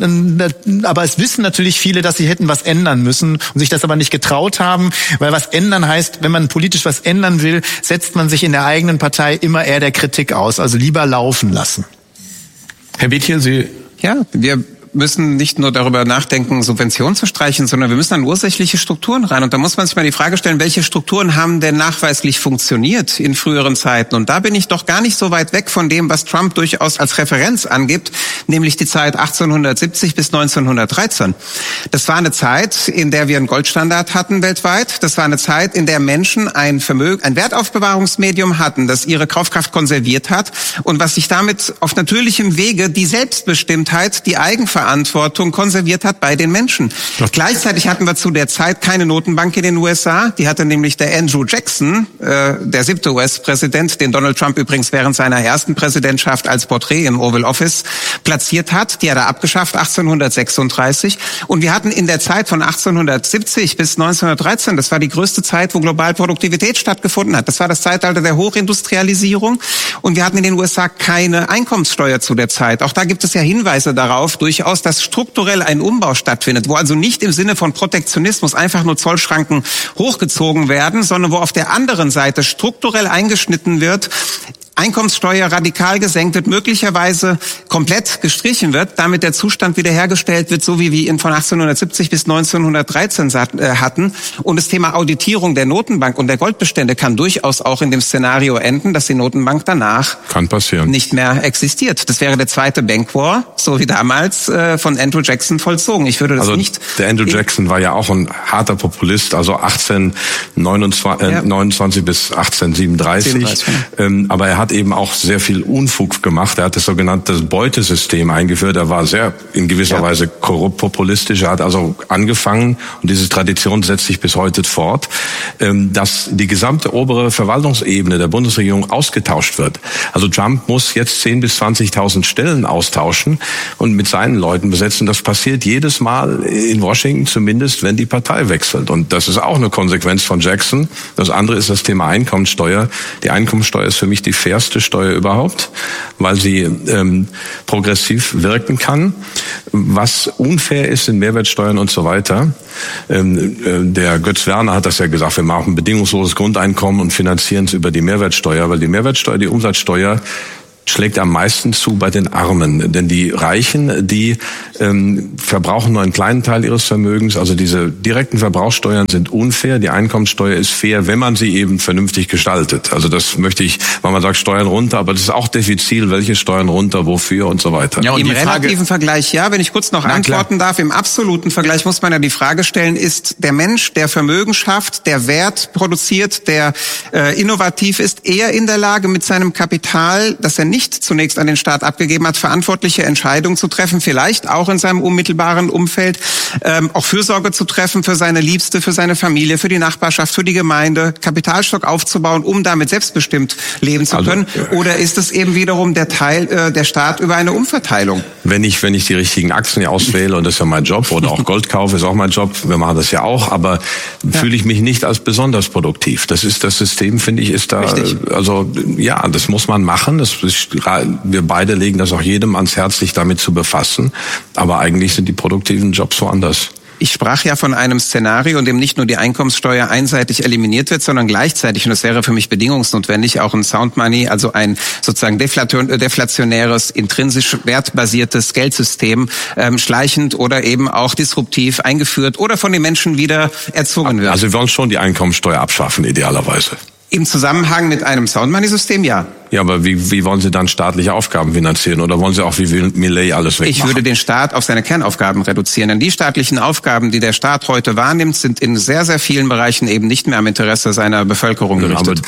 aber es wissen natürlich viele, dass sie hätten was ändern müssen und sich das aber nicht getraut haben, weil was ändern heißt, wenn man politisch was ändern will, setzt man sich in der eigenen Partei immer eher der Kritik aus, also lieber laufen lassen. Herr Bethel, Sie... Ja, wir müssen nicht nur darüber nachdenken, Subventionen zu streichen, sondern wir müssen an ursächliche Strukturen rein. Und da muss man sich mal die Frage stellen, welche Strukturen haben denn nachweislich funktioniert in früheren Zeiten? Und da bin ich doch gar nicht so weit weg von dem, was Trump durchaus als Referenz angibt, nämlich die Zeit 1870 bis 1913. Das war eine Zeit, in der wir einen Goldstandard hatten weltweit. Das war eine Zeit, in der Menschen ein Wertaufbewahrungsmedium hatten, das ihre Kaufkraft konserviert hat und was sich damit auf natürlichem Wege die Selbstbestimmtheit, die Eigenverantwortung konserviert hat bei den Menschen. Gleichzeitig hatten wir zu der Zeit keine Notenbank in den USA. Die hatte nämlich der Andrew Jackson, der 7. US-Präsident, den Donald Trump übrigens während seiner ersten Präsidentschaft als Porträt im Oval Office platziert hat. Die hat er abgeschafft 1836. Und wir hatten in der Zeit von 1870 bis 1913, das war die größte Zeit, wo global Produktivität stattgefunden hat. Das war das Zeitalter der Hochindustrialisierung. Und wir hatten in den USA keine Einkommenssteuer zu der Zeit. Auch da gibt es ja Hinweise darauf, durchaus, dass strukturell ein Umbau stattfindet, wo also nicht im Sinne von Protektionismus einfach nur Zollschranken hochgezogen werden, sondern wo auf der anderen Seite strukturell eingeschnitten wird, Einkommenssteuer radikal gesenkt wird, möglicherweise komplett gestrichen wird, damit der Zustand wiederhergestellt wird, so wie wir ihn von 1870 bis 1913 hatten. Und das Thema Auditierung der Notenbank und der Goldbestände kann durchaus auch in dem Szenario enden, dass die Notenbank danach nicht mehr existiert. Das wäre der zweite Bankwar, so wie damals von Andrew Jackson vollzogen. Ich würde das nicht... Der Andrew Jackson war ja auch ein harter Populist, also 1829 bis 1837. Aber er hat hat eben auch sehr viel Unfug gemacht. Er hat das sogenannte Beutesystem eingeführt. Er war sehr in gewisser Weise korrupt, populistisch. Er hat also angefangen, und diese Tradition setzt sich bis heute fort, dass die gesamte obere Verwaltungsebene der Bundesregierung ausgetauscht wird. Also Trump muss jetzt 10.000 bis 20.000 Stellen austauschen und mit seinen Leuten besetzen. Das passiert jedes Mal in Washington, zumindest wenn die Partei wechselt. Und das ist auch eine Konsequenz von Jackson. Das andere ist das Thema Einkommensteuer. Die Einkommensteuer ist für mich die fairste Steuer überhaupt, weil sie progressiv wirken kann. Was unfair ist, sind Mehrwertsteuern und so weiter. Der Götz Werner hat das ja gesagt, wir machen bedingungsloses Grundeinkommen und finanzieren es über die Mehrwertsteuer, weil die Mehrwertsteuer, die Umsatzsteuer, schlägt am meisten zu bei den Armen. Denn die Reichen, die verbrauchen nur einen kleinen Teil ihres Vermögens. Also diese direkten Verbrauchssteuern sind unfair. Die Einkommenssteuer ist fair, wenn man sie eben vernünftig gestaltet. Also das möchte ich, weil man sagt Steuern runter, aber das ist auch diffizil, welche Steuern runter, wofür und so weiter. Ja, und im relativen Vergleich, ja, wenn ich kurz noch antworten darf, im absoluten Vergleich muss man ja die Frage stellen, ist der Mensch, der Vermögen schafft, der Wert produziert, der innovativ ist, eher in der Lage mit seinem Kapital, das er nicht zunächst an den Staat abgegeben hat, verantwortliche Entscheidungen zu treffen, vielleicht auch in seinem unmittelbaren Umfeld, auch Fürsorge zu treffen für seine Liebste, für seine Familie, für die Nachbarschaft, für die Gemeinde, Kapitalstock aufzubauen, um damit selbstbestimmt leben zu können? Oder ist es eben wiederum der Teil, der Staat über eine Umverteilung? Wenn ich die richtigen Aktien auswähle, und das ist ja mein Job, oder auch Gold kaufe, ist auch mein Job, wir machen das ja auch, aber fühle ich mich nicht als besonders produktiv. Das System, finde ich, ist da, richtig. Also ja, das muss man machen, wir beide legen das auch jedem ans Herz, sich damit zu befassen. Aber eigentlich sind die produktiven Jobs woanders. Ich sprach ja von einem Szenario, in dem nicht nur die Einkommenssteuer einseitig eliminiert wird, sondern gleichzeitig, und das wäre für mich bedingungsnotwendig, auch ein Sound Money, also ein sozusagen deflationäres, intrinsisch wertbasiertes Geldsystem schleichend oder eben auch disruptiv eingeführt oder von den Menschen wieder erzogen wird. Also wir wollen schon die Einkommenssteuer abschaffen, idealerweise. Im Zusammenhang mit einem Sound Money System, ja. Ja, aber wie wollen Sie dann staatliche Aufgaben finanzieren? Oder wollen Sie auch wie Milei alles wegmachen? Ich würde den Staat auf seine Kernaufgaben reduzieren. Denn die staatlichen Aufgaben, die der Staat heute wahrnimmt, sind in sehr, sehr vielen Bereichen eben nicht mehr am Interesse seiner Bevölkerung gerichtet.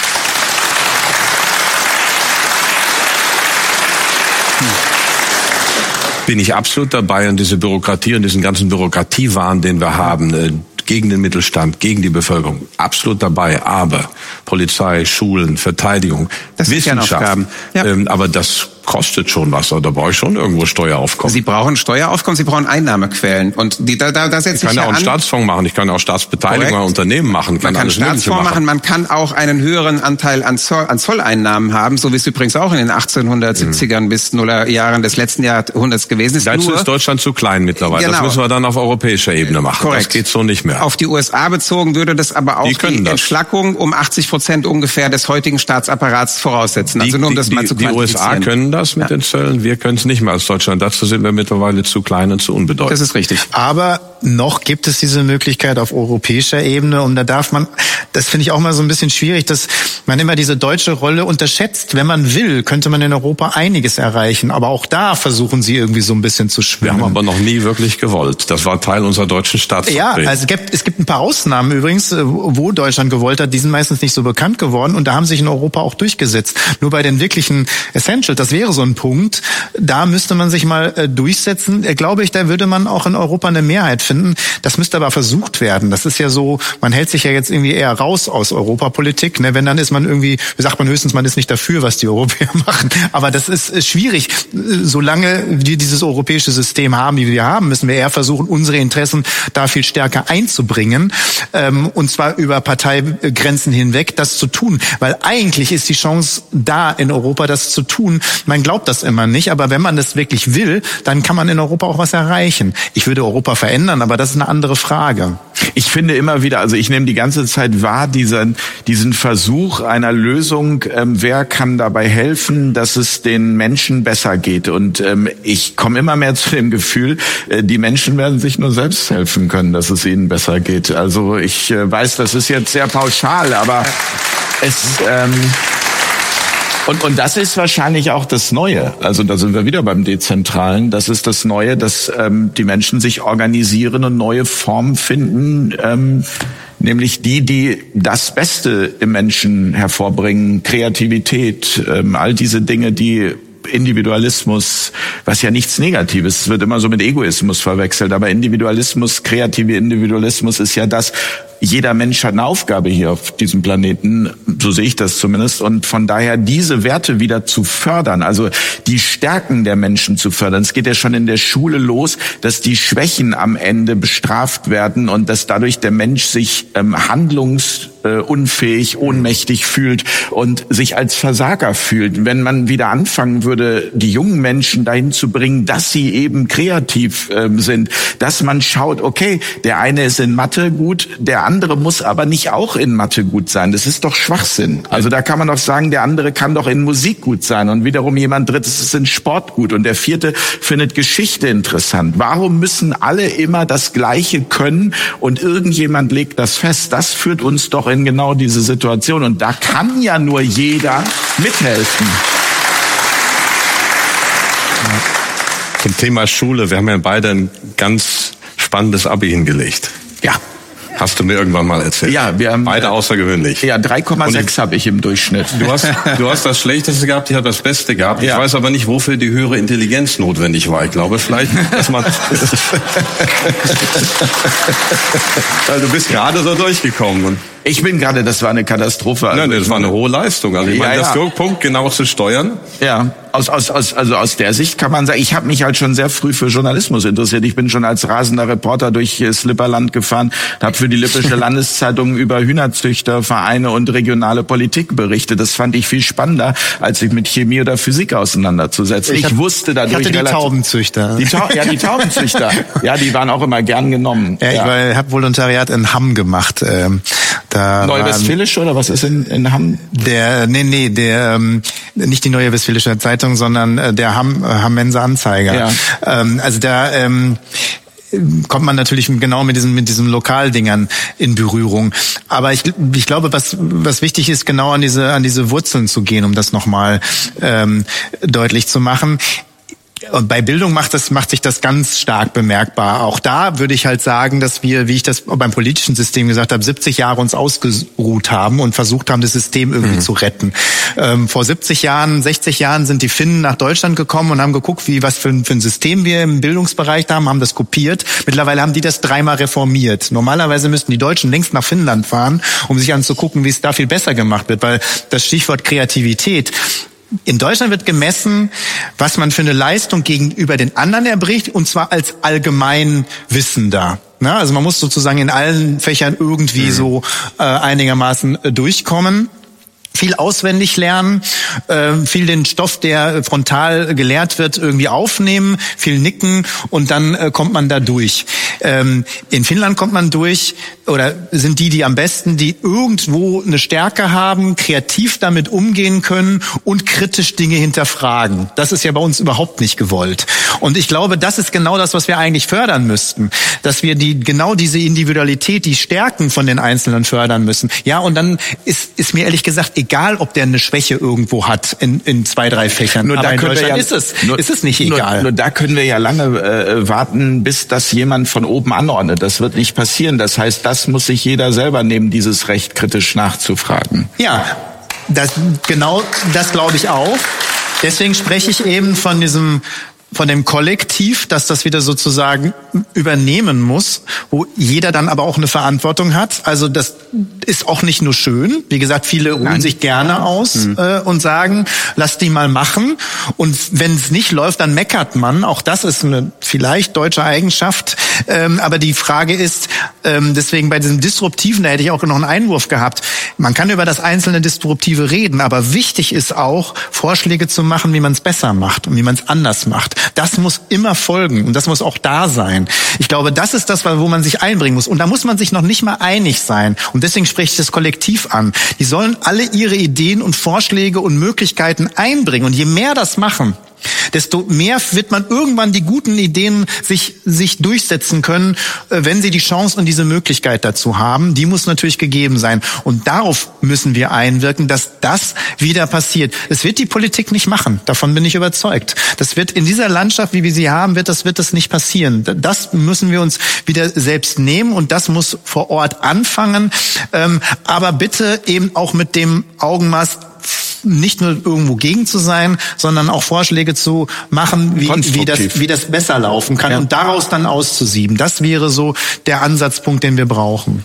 Bin ich absolut dabei, und diese Bürokratie und diesen ganzen Bürokratiewahn, den wir haben, gegen den Mittelstand, gegen die Bevölkerung, absolut dabei. Aber Polizei, Schulen, Verteidigung, das Wissenschaft, aber das kostet schon was, da brauche ich schon irgendwo Steueraufkommen. Sie brauchen Steueraufkommen, Sie brauchen Einnahmequellen. Und da setzt sich Ich kann ja auch einen Staatsfonds machen, ich kann auch Staatsbeteiligung an Unternehmen machen. Man kann Staatsfonds machen, man kann auch einen höheren Anteil an Zolleinnahmen haben, so wie es übrigens auch in den 1870ern bis Nullerjahren des letzten Jahrhunderts gewesen ist. Dazu ist Deutschland zu klein mittlerweile. Genau. Das müssen wir dann auf europäischer Ebene machen. Korrekt. Das geht so nicht mehr. Auf die USA bezogen würde das aber auch die Entschlackung um 80% ungefähr des heutigen Staatsapparats voraussetzen. Also nur um das mal zu quantifizieren. Die USA können das mit den Zöllen, wir können es nicht mehr als Deutschland. Dazu sind wir mittlerweile zu klein und zu unbedeutend. Das ist richtig. Aber noch gibt es diese Möglichkeit auf europäischer Ebene, und da darf man, das finde ich auch mal so ein bisschen schwierig, dass man immer diese deutsche Rolle unterschätzt. Wenn man will, könnte man in Europa einiges erreichen, aber auch da versuchen sie irgendwie so ein bisschen zu schwimmen. Wir haben aber noch nie wirklich gewollt. Das war Teil unserer deutschen Staatsvertretung. Ja, also es gibt ein paar Ausnahmen übrigens, wo Deutschland gewollt hat, die sind meistens nicht so bekannt geworden, und da haben sich in Europa auch durchgesetzt. Nur bei den wirklichen Essentials, das wäre so ein Punkt, da müsste man sich mal durchsetzen. Glaube ich, da würde man auch in Europa eine Mehrheit finden. Das müsste aber versucht werden. Das ist ja so, man hält sich ja jetzt irgendwie eher raus aus Europapolitik. Ne? Wenn, dann ist man irgendwie, sagt man höchstens, man ist nicht dafür, was die Europäer machen. Aber das ist schwierig. Solange wir dieses europäische System haben, wie wir haben, müssen wir eher versuchen, unsere Interessen da viel stärker einzubringen. Und zwar über Parteigrenzen hinweg, das zu tun. Weil eigentlich ist die Chance da in Europa, das zu tun. Man glaubt das immer nicht, aber wenn man das wirklich will, dann kann man in Europa auch was erreichen. Ich würde Europa verändern, aber das ist eine andere Frage. Ich finde immer wieder, also ich nehme die ganze Zeit wahr, diesen Versuch einer Lösung, wer kann dabei helfen, dass es den Menschen besser geht. Und ich komme immer mehr zu dem Gefühl, die Menschen werden sich nur selbst helfen können, dass es ihnen besser geht. Also ich weiß, das ist jetzt sehr pauschal, aber Und das ist wahrscheinlich auch das Neue. Also da sind wir wieder beim Dezentralen. Das ist das Neue, dass die Menschen sich organisieren und neue Formen finden, nämlich die das Beste im Menschen hervorbringen, Kreativität, all diese Dinge, die Individualismus, was ja nichts Negatives, es wird immer so mit Egoismus verwechselt, aber Individualismus, kreative Individualismus ist ja das, jeder Mensch hat eine Aufgabe hier auf diesem Planeten, so sehe ich das zumindest, und von daher diese Werte wieder zu fördern, also die Stärken der Menschen zu fördern. Es geht ja schon in der Schule los, dass die Schwächen am Ende bestraft werden und dass dadurch der Mensch sich handlungsunfähig, ohnmächtig fühlt und sich als Versager fühlt. Wenn man wieder anfangen würde, die jungen Menschen dahin zu bringen, dass sie eben kreativ sind, dass man schaut, okay, der eine ist in Mathe gut, der andere muss aber nicht auch in Mathe gut sein. Das ist doch Schwachsinn. Also da kann man doch sagen, der andere kann doch in Musik gut sein und wiederum jemand drittes ist in Sport gut und der vierte findet Geschichte interessant. Warum müssen alle immer das Gleiche können und irgendjemand legt das fest? Das führt uns doch in genau diese Situation und da kann ja nur jeder mithelfen. Zum Thema Schule, wir haben ja beide ein ganz spannendes Abi hingelegt. Ja. Hast du mir irgendwann mal erzählt. Ja, wir haben beide außergewöhnlich. Ja, 3,6 habe ich im Durchschnitt. Du hast das Schlechteste gehabt, ich habe das Beste gehabt. Ja. Ich weiß aber nicht, wofür die höhere Intelligenz notwendig war. Ich glaube vielleicht, dass man... Weil du bist gerade so durchgekommen. Und ich bin gerade, das war eine Katastrophe. Also, nein, das war eine hohe Leistung. Also ich meine, das Punkt genau zu steuern. Ja, aus der Sicht kann man sagen, ich habe mich halt schon sehr früh für Journalismus interessiert. Ich bin schon als rasender Reporter durch Slipperland gefahren, habe für die Lippische Landeszeitung über Hühnerzüchter, Vereine und regionale Politik berichtet. Das fand ich viel spannender, als sich mit Chemie oder Physik auseinanderzusetzen. Ich wusste dadurch die Taubenzüchter. Die Taubenzüchter. Ja, die waren auch immer gern genommen. Ja, ich habe Volontariat in Hamm gemacht. Neue Westfälische oder was ist in Hamm? Nicht die Neue Westfälische Zeitung, sondern der Hammenser Anzeiger. Ja. Also da kommt man natürlich genau mit diesen Lokaldingern in Berührung. Aber ich glaube, was wichtig ist, genau an diese Wurzeln zu gehen, um das nochmal deutlich zu machen. Und bei Bildung macht sich das ganz stark bemerkbar. Auch da würde ich halt sagen, dass wir, wie ich das beim politischen System gesagt habe, 70 Jahre uns ausgeruht haben und versucht haben, das System irgendwie zu retten. Vor 60 Jahren sind die Finnen nach Deutschland gekommen und haben geguckt, was für ein System wir im Bildungsbereich da haben das kopiert. Mittlerweile haben die das 3-mal reformiert. Normalerweise müssten die Deutschen längst nach Finnland fahren, um sich anzugucken, wie es da viel besser gemacht wird, weil das Stichwort Kreativität. In Deutschland wird gemessen, was man für eine Leistung gegenüber den anderen erbringt, und zwar als Allgemeinwissender. Also man muss sozusagen in allen Fächern irgendwie so einigermaßen durchkommen. Viel auswendig lernen, viel den Stoff, der frontal gelehrt wird, irgendwie aufnehmen, viel nicken und dann kommt man da durch. In Finnland kommt man durch, oder sind die am besten, die irgendwo eine Stärke haben, kreativ damit umgehen können und kritisch Dinge hinterfragen. Das ist ja bei uns überhaupt nicht gewollt. Und ich glaube, das ist genau das, was wir eigentlich fördern müssten, dass wir genau diese Individualität, die Stärken von den Einzelnen fördern müssen. Ja, und dann ist mir ehrlich gesagt egal, ob der eine Schwäche irgendwo hat in 2, 3 Fächern. Nur aber da in Deutschland ist es nicht egal. Nur da können wir ja lange warten, bis das jemand von oben anordnet. Das wird nicht passieren. Das heißt, das muss sich jeder selber nehmen, dieses Recht kritisch nachzufragen. Ja, das glaube ich auch. Deswegen spreche ich eben von dem Kollektiv, dass das wieder sozusagen übernehmen muss, wo jeder dann aber auch eine Verantwortung hat. Also das ist auch nicht nur schön. Wie gesagt, viele ruhen sich gerne aus und sagen, lass die mal machen. Und wenn es nicht läuft, dann meckert man. Auch das ist eine vielleicht deutsche Eigenschaft. Aber die Frage ist, deswegen bei diesem Disruptiven, da hätte ich auch noch einen Einwurf gehabt. Man kann über das einzelne Disruptive reden, aber wichtig ist auch, Vorschläge zu machen, wie man es besser macht und wie man es anders macht. Das muss immer folgen und das muss auch da sein. Ich glaube, das ist das, wo man sich einbringen muss. Und da muss man sich noch nicht mal einig sein. Und deswegen spreche ich das Kollektiv an. Die sollen alle ihre Ideen und Vorschläge und Möglichkeiten einbringen. Und je mehr das machen, desto mehr wird man irgendwann die guten Ideen sich durchsetzen können, wenn sie die Chance und diese Möglichkeit dazu haben. Die muss natürlich gegeben sein. Und darauf müssen wir einwirken, dass das wieder passiert. Es wird die Politik nicht machen. Davon bin ich überzeugt. Das wird in dieser Landschaft, wie wir sie haben, wird das nicht passieren. Das müssen wir uns wieder selbst nehmen und das muss vor Ort anfangen. Aber bitte eben auch mit dem Augenmaß, nicht nur irgendwo gegen zu sein, sondern auch Vorschläge zu machen, wie das besser laufen kann und daraus dann auszusieben. Das wäre so der Ansatzpunkt, den wir brauchen.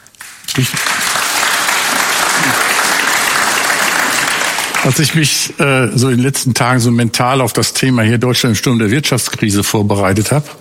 Als ich mich so in den letzten Tagen so mental auf das Thema hier Deutschland im Sturm der Wirtschaftskrise vorbereitet habe,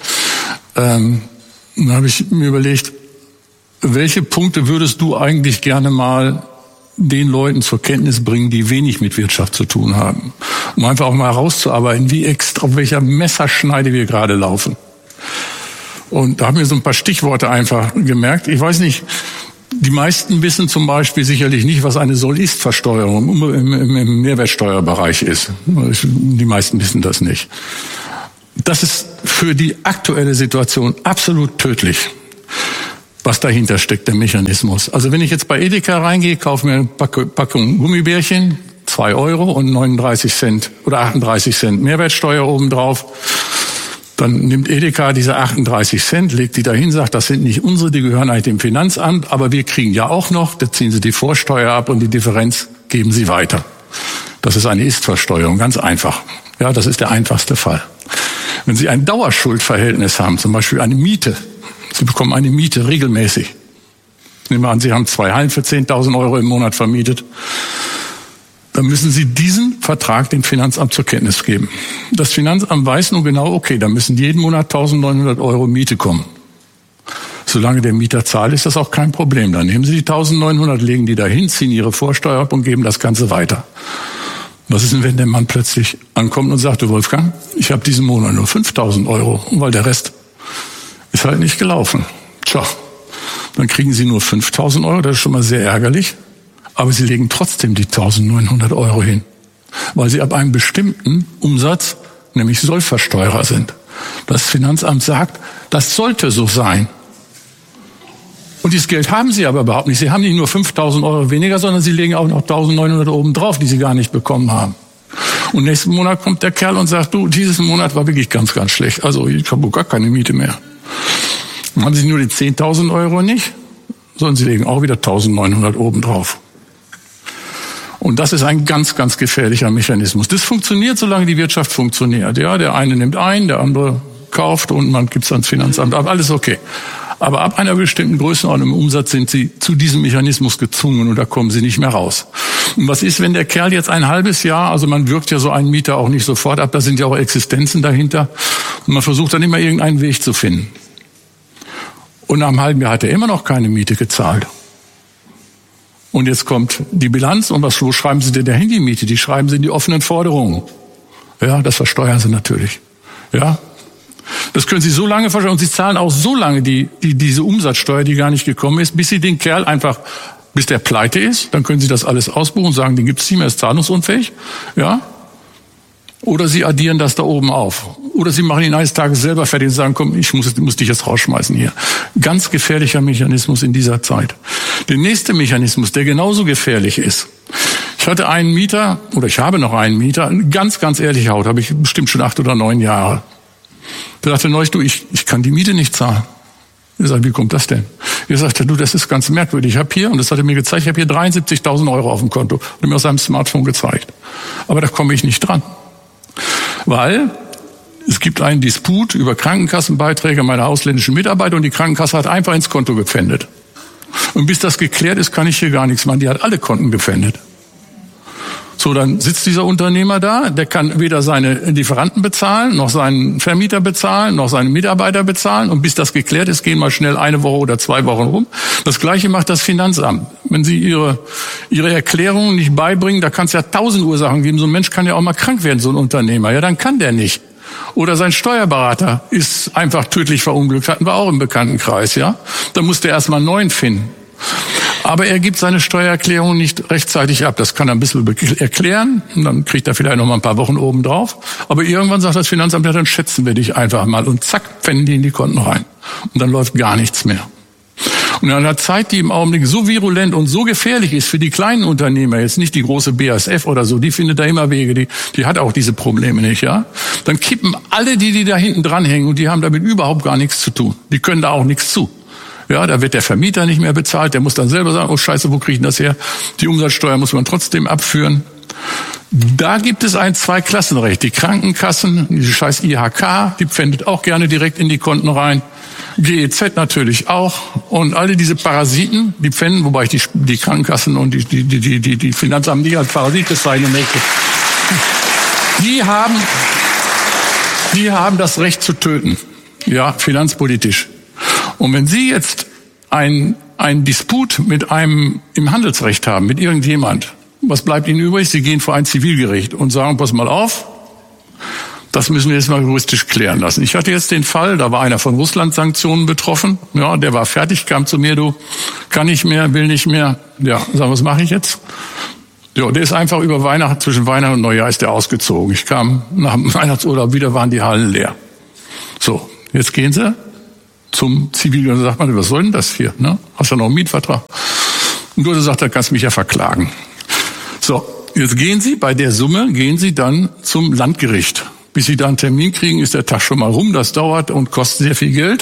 habe ich mir überlegt, welche Punkte würdest du eigentlich gerne mal den Leuten zur Kenntnis bringen, die wenig mit Wirtschaft zu tun haben, um einfach auch mal herauszuarbeiten, auf welcher Messerschneide wir gerade laufen. Und da haben wir so ein paar Stichworte einfach gemerkt. Ich weiß nicht, die meisten wissen zum Beispiel sicherlich nicht, was eine Soll-Ist-Versteuerung im Mehrwertsteuerbereich ist. Die meisten wissen das nicht. Das ist für die aktuelle Situation absolut tödlich, was dahinter steckt, der Mechanismus. Also wenn ich jetzt bei Edeka reingehe, kaufe mir eine Packung Gummibärchen, 2 Euro und 39 Cent oder 38 Cent Mehrwertsteuer obendrauf. Dann nimmt Edeka diese 38 Cent, legt die dahin, sagt, das sind nicht unsere, die gehören eigentlich dem Finanzamt, aber wir kriegen ja auch noch, da ziehen sie die Vorsteuer ab und die Differenz geben sie weiter. Das ist eine Ist-Versteuerung, ganz einfach. Ja, das ist der einfachste Fall. Wenn Sie ein Dauerschuldverhältnis haben, zum Beispiel eine Miete, Sie bekommen eine Miete regelmäßig. Nehmen wir an, Sie haben 2 Hallen für 10.000 Euro im Monat vermietet. Dann müssen Sie diesen Vertrag dem Finanzamt zur Kenntnis geben. Das Finanzamt weiß nun genau, okay, da müssen jeden Monat 1.900 Euro Miete kommen. Solange der Mieter zahlt, ist das auch kein Problem. Dann nehmen Sie die 1.900, legen die dahin, ziehen Ihre Vorsteuer ab und geben das Ganze weiter. Was ist denn, wenn der Mann plötzlich ankommt und sagt, du Wolfgang, ich habe diesen Monat nur 5.000 Euro, weil der Rest ist halt nicht gelaufen. Tja, dann kriegen Sie nur 5.000 Euro, das ist schon mal sehr ärgerlich. Aber Sie legen trotzdem die 1.900 Euro hin, weil Sie ab einem bestimmten Umsatz, nämlich Sollversteuerer sind. Das Finanzamt sagt, das sollte so sein. Und dieses Geld haben Sie aber überhaupt nicht. Sie haben nicht nur 5.000 Euro weniger, sondern Sie legen auch noch 1.900 oben drauf, die Sie gar nicht bekommen haben. Und nächsten Monat kommt der Kerl und sagt, du, dieses Monat war wirklich ganz, ganz schlecht. Also ich habe gar keine Miete mehr. Dann haben Sie nur die 10.000 Euro nicht, sondern Sie legen auch wieder 1.900 oben drauf. Und das ist ein ganz, ganz gefährlicher Mechanismus. Das funktioniert, solange die Wirtschaft funktioniert. Ja, der eine nimmt ein, der andere kauft und man gibt es ans Finanzamt. Aber alles okay. Aber ab einer bestimmten Größenordnung im Umsatz sind Sie zu diesem Mechanismus gezwungen und da kommen Sie nicht mehr raus. Und was ist, wenn der Kerl jetzt ein halbes Jahr, also man wirkt ja so einen Mieter auch nicht sofort ab, da sind ja auch Existenzen dahinter und man versucht dann immer irgendeinen Weg zu finden. Und nach einem halben Jahr hat er immer noch keine Miete gezahlt. Und jetzt kommt die Bilanz und wo schreiben Sie denn dahin die Miete? Die schreiben Sie in die offenen Forderungen. Ja, das versteuern Sie natürlich. Ja. Das können Sie so lange versteuern und Sie zahlen auch so lange diese Umsatzsteuer, die gar nicht gekommen ist, bis Sie den Kerl einfach, bis der pleite ist, dann können Sie das alles ausbuchen und sagen, den gibt's nicht mehr, ist zahlungsunfähig. Ja. Oder Sie addieren das da oben auf. Oder Sie machen ihn eines Tages selber fertig und sagen, komm, ich muss dich jetzt rausschmeißen hier. Ganz gefährlicher Mechanismus in dieser Zeit. Der nächste Mechanismus, der genauso gefährlich ist. Ich hatte einen Mieter, oder ich habe noch einen Mieter, eine ganz, ganz ehrliche Haut, habe ich bestimmt schon 8 oder 9 Jahre. Der sagte neulich, du, ich kann die Miete nicht zahlen. Ich sagte, wie kommt das denn? Er sagte, du, das ist ganz merkwürdig. Ich habe hier, und das hat er mir gezeigt, ich habe hier 73.000 Euro auf dem Konto. Hat er mir aus seinem Smartphone gezeigt. Aber da komme ich nicht dran. Weil es gibt einen Disput über Krankenkassenbeiträge meiner ausländischen Mitarbeiter und die Krankenkasse hat einfach ins Konto gepfändet. Und bis das geklärt ist, kann ich hier gar nichts machen. Die hat alle Konten gepfändet. So, dann sitzt dieser Unternehmer da, der kann weder seine Lieferanten bezahlen, noch seinen Vermieter bezahlen, noch seine Mitarbeiter bezahlen. Und bis das geklärt ist, gehen mal schnell 1 Woche oder 2 Wochen rum. Das Gleiche macht das Finanzamt. Wenn Sie Ihre Erklärungen nicht beibringen, da kann es ja 1000 Ursachen geben. So ein Mensch kann ja auch mal krank werden, so ein Unternehmer. Ja, dann kann der nicht. Oder sein Steuerberater ist einfach tödlich verunglückt, hatten wir auch im Bekanntenkreis, ja. Da musste er erstmal einen neuen finden. Aber er gibt seine Steuererklärung nicht rechtzeitig ab. Das kann er ein bisschen erklären und dann kriegt er vielleicht noch mal ein paar Wochen oben drauf. Aber irgendwann sagt das Finanzamt, ja, dann schätzen wir dich einfach mal und zack, pfänden die in die Konten rein. Und dann läuft gar nichts mehr. Und in einer Zeit, die im Augenblick so virulent und so gefährlich ist für die kleinen Unternehmer, jetzt nicht die große BASF oder so, die findet da immer Wege, die hat auch diese Probleme nicht, ja. Dann kippen alle, die da hinten dranhängen und die haben damit überhaupt gar nichts zu tun. Die können da auch nichts zu. Ja, da wird der Vermieter nicht mehr bezahlt, der muss dann selber sagen, oh Scheiße, wo kriege ich denn das her? Die Umsatzsteuer muss man trotzdem abführen. Da gibt es ein Zweiklassenrecht. Die Krankenkassen, diese scheiß IHK, die pfändet auch gerne direkt in die Konten rein. GEZ natürlich auch. Und alle diese Parasiten, die pfänden, wobei ich die Krankenkassen und die Finanzamt nicht als Parasit bezeichnen möchte, die haben das Recht zu töten. Ja, finanzpolitisch. Und wenn Sie jetzt einen Disput mit einem im Handelsrecht haben, mit irgendjemand, was bleibt Ihnen übrig? Sie gehen vor ein Zivilgericht und sagen, pass mal auf, das müssen wir jetzt mal juristisch klären lassen. Ich hatte jetzt den Fall, da war einer von Russland-Sanktionen betroffen. Ja, der war fertig, kam zu mir, du, kann nicht mehr, will nicht mehr. Ja, sag, was mache ich jetzt? Ja, der ist einfach über Weihnachten, zwischen Weihnachten und Neujahr ist der ausgezogen. Ich kam nach dem Weihnachtsurlaub wieder, waren die Hallen leer. So, jetzt gehen Sie zum Zivil und sagt man, was soll denn das hier? Ne? Hast du noch einen Mietvertrag? Und du sagt, da kannst du mich ja verklagen. So, jetzt gehen Sie, bei der Summe gehen Sie dann zum Landgericht. Bis Sie da einen Termin kriegen, ist der Tag schon mal rum, das dauert und kostet sehr viel Geld.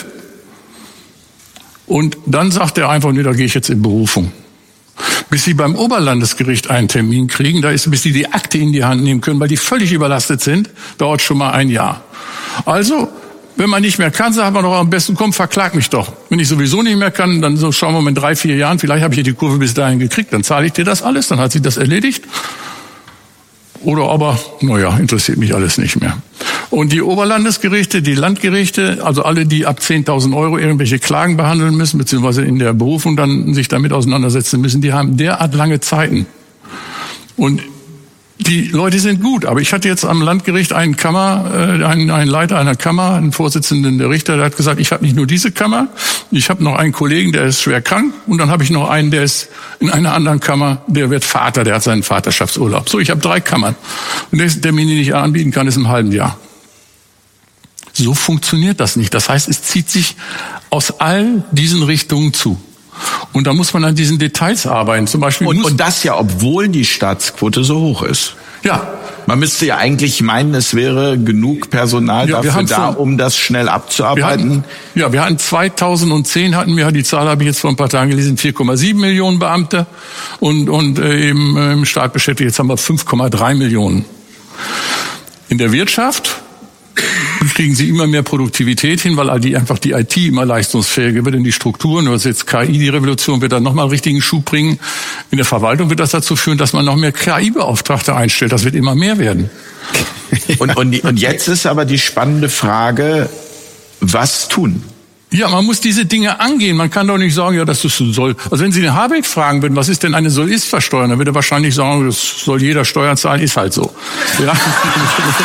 Und dann sagt er einfach, nee, da gehe ich jetzt in Berufung. Bis Sie beim Oberlandesgericht einen Termin kriegen, bis Sie die Akte in die Hand nehmen können, weil die völlig überlastet sind, dauert schon mal ein Jahr. Also, wenn man nicht mehr kann, sagt man doch am besten, komm, verklag mich doch. Wenn ich sowieso nicht mehr kann, dann so schauen wir mal in 3-4 Jahren, vielleicht habe ich ja die Kurve bis dahin gekriegt, dann zahle ich dir das alles, dann hat sich das erledigt. Oder aber, naja, interessiert mich alles nicht mehr. Und die Oberlandesgerichte, die Landgerichte, also alle, die ab 10.000 € irgendwelche Klagen behandeln müssen, beziehungsweise in der Berufung dann sich damit auseinandersetzen müssen, die haben derart lange Zeiten. Und die Leute sind gut, aber ich hatte jetzt am Landgericht einen Leiter einer Kammer, einen Vorsitzenden der Richter, der hat gesagt, ich habe nicht nur diese Kammer, ich habe noch einen Kollegen, der ist schwer krank und dann habe ich noch einen, der ist in einer anderen Kammer, der wird Vater, der hat seinen Vaterschaftsurlaub. So, ich habe 3 Kammern. Und der Termin, den ich anbieten kann, ist im halben Jahr. So funktioniert das nicht. Das heißt, es zieht sich aus all diesen Richtungen zu. Und da muss man an diesen Details arbeiten. Zum Beispiel und das ja, obwohl die Staatsquote so hoch ist. Ja. Man müsste ja eigentlich meinen, es wäre genug Personal dafür da, um das schnell abzuarbeiten. Wir hatten 2010 die Zahl habe ich jetzt vor ein paar Tagen gelesen, 4,7 Millionen Beamte und eben im Staat beschäftigt. Jetzt haben wir 5,3 Millionen. In der Wirtschaft kriegen sie immer mehr Produktivität hin, weil die IT immer leistungsfähiger wird in die Strukturen. Was jetzt KI, die Revolution, wird dann nochmal einen richtigen Schub bringen. In der Verwaltung wird das dazu führen, dass man noch mehr KI-Beauftragte einstellt. Das wird immer mehr werden. Und jetzt ist aber die spannende Frage, was tun? Ja, man muss diese Dinge angehen. Man kann doch nicht sagen, ja, das ist soll. Also wenn Sie den Habeck fragen würden, was ist denn eine Soll-Ist-Versteuerung, dann würde er wahrscheinlich sagen, das soll jeder Steuern zahlen, ist halt so. Ja.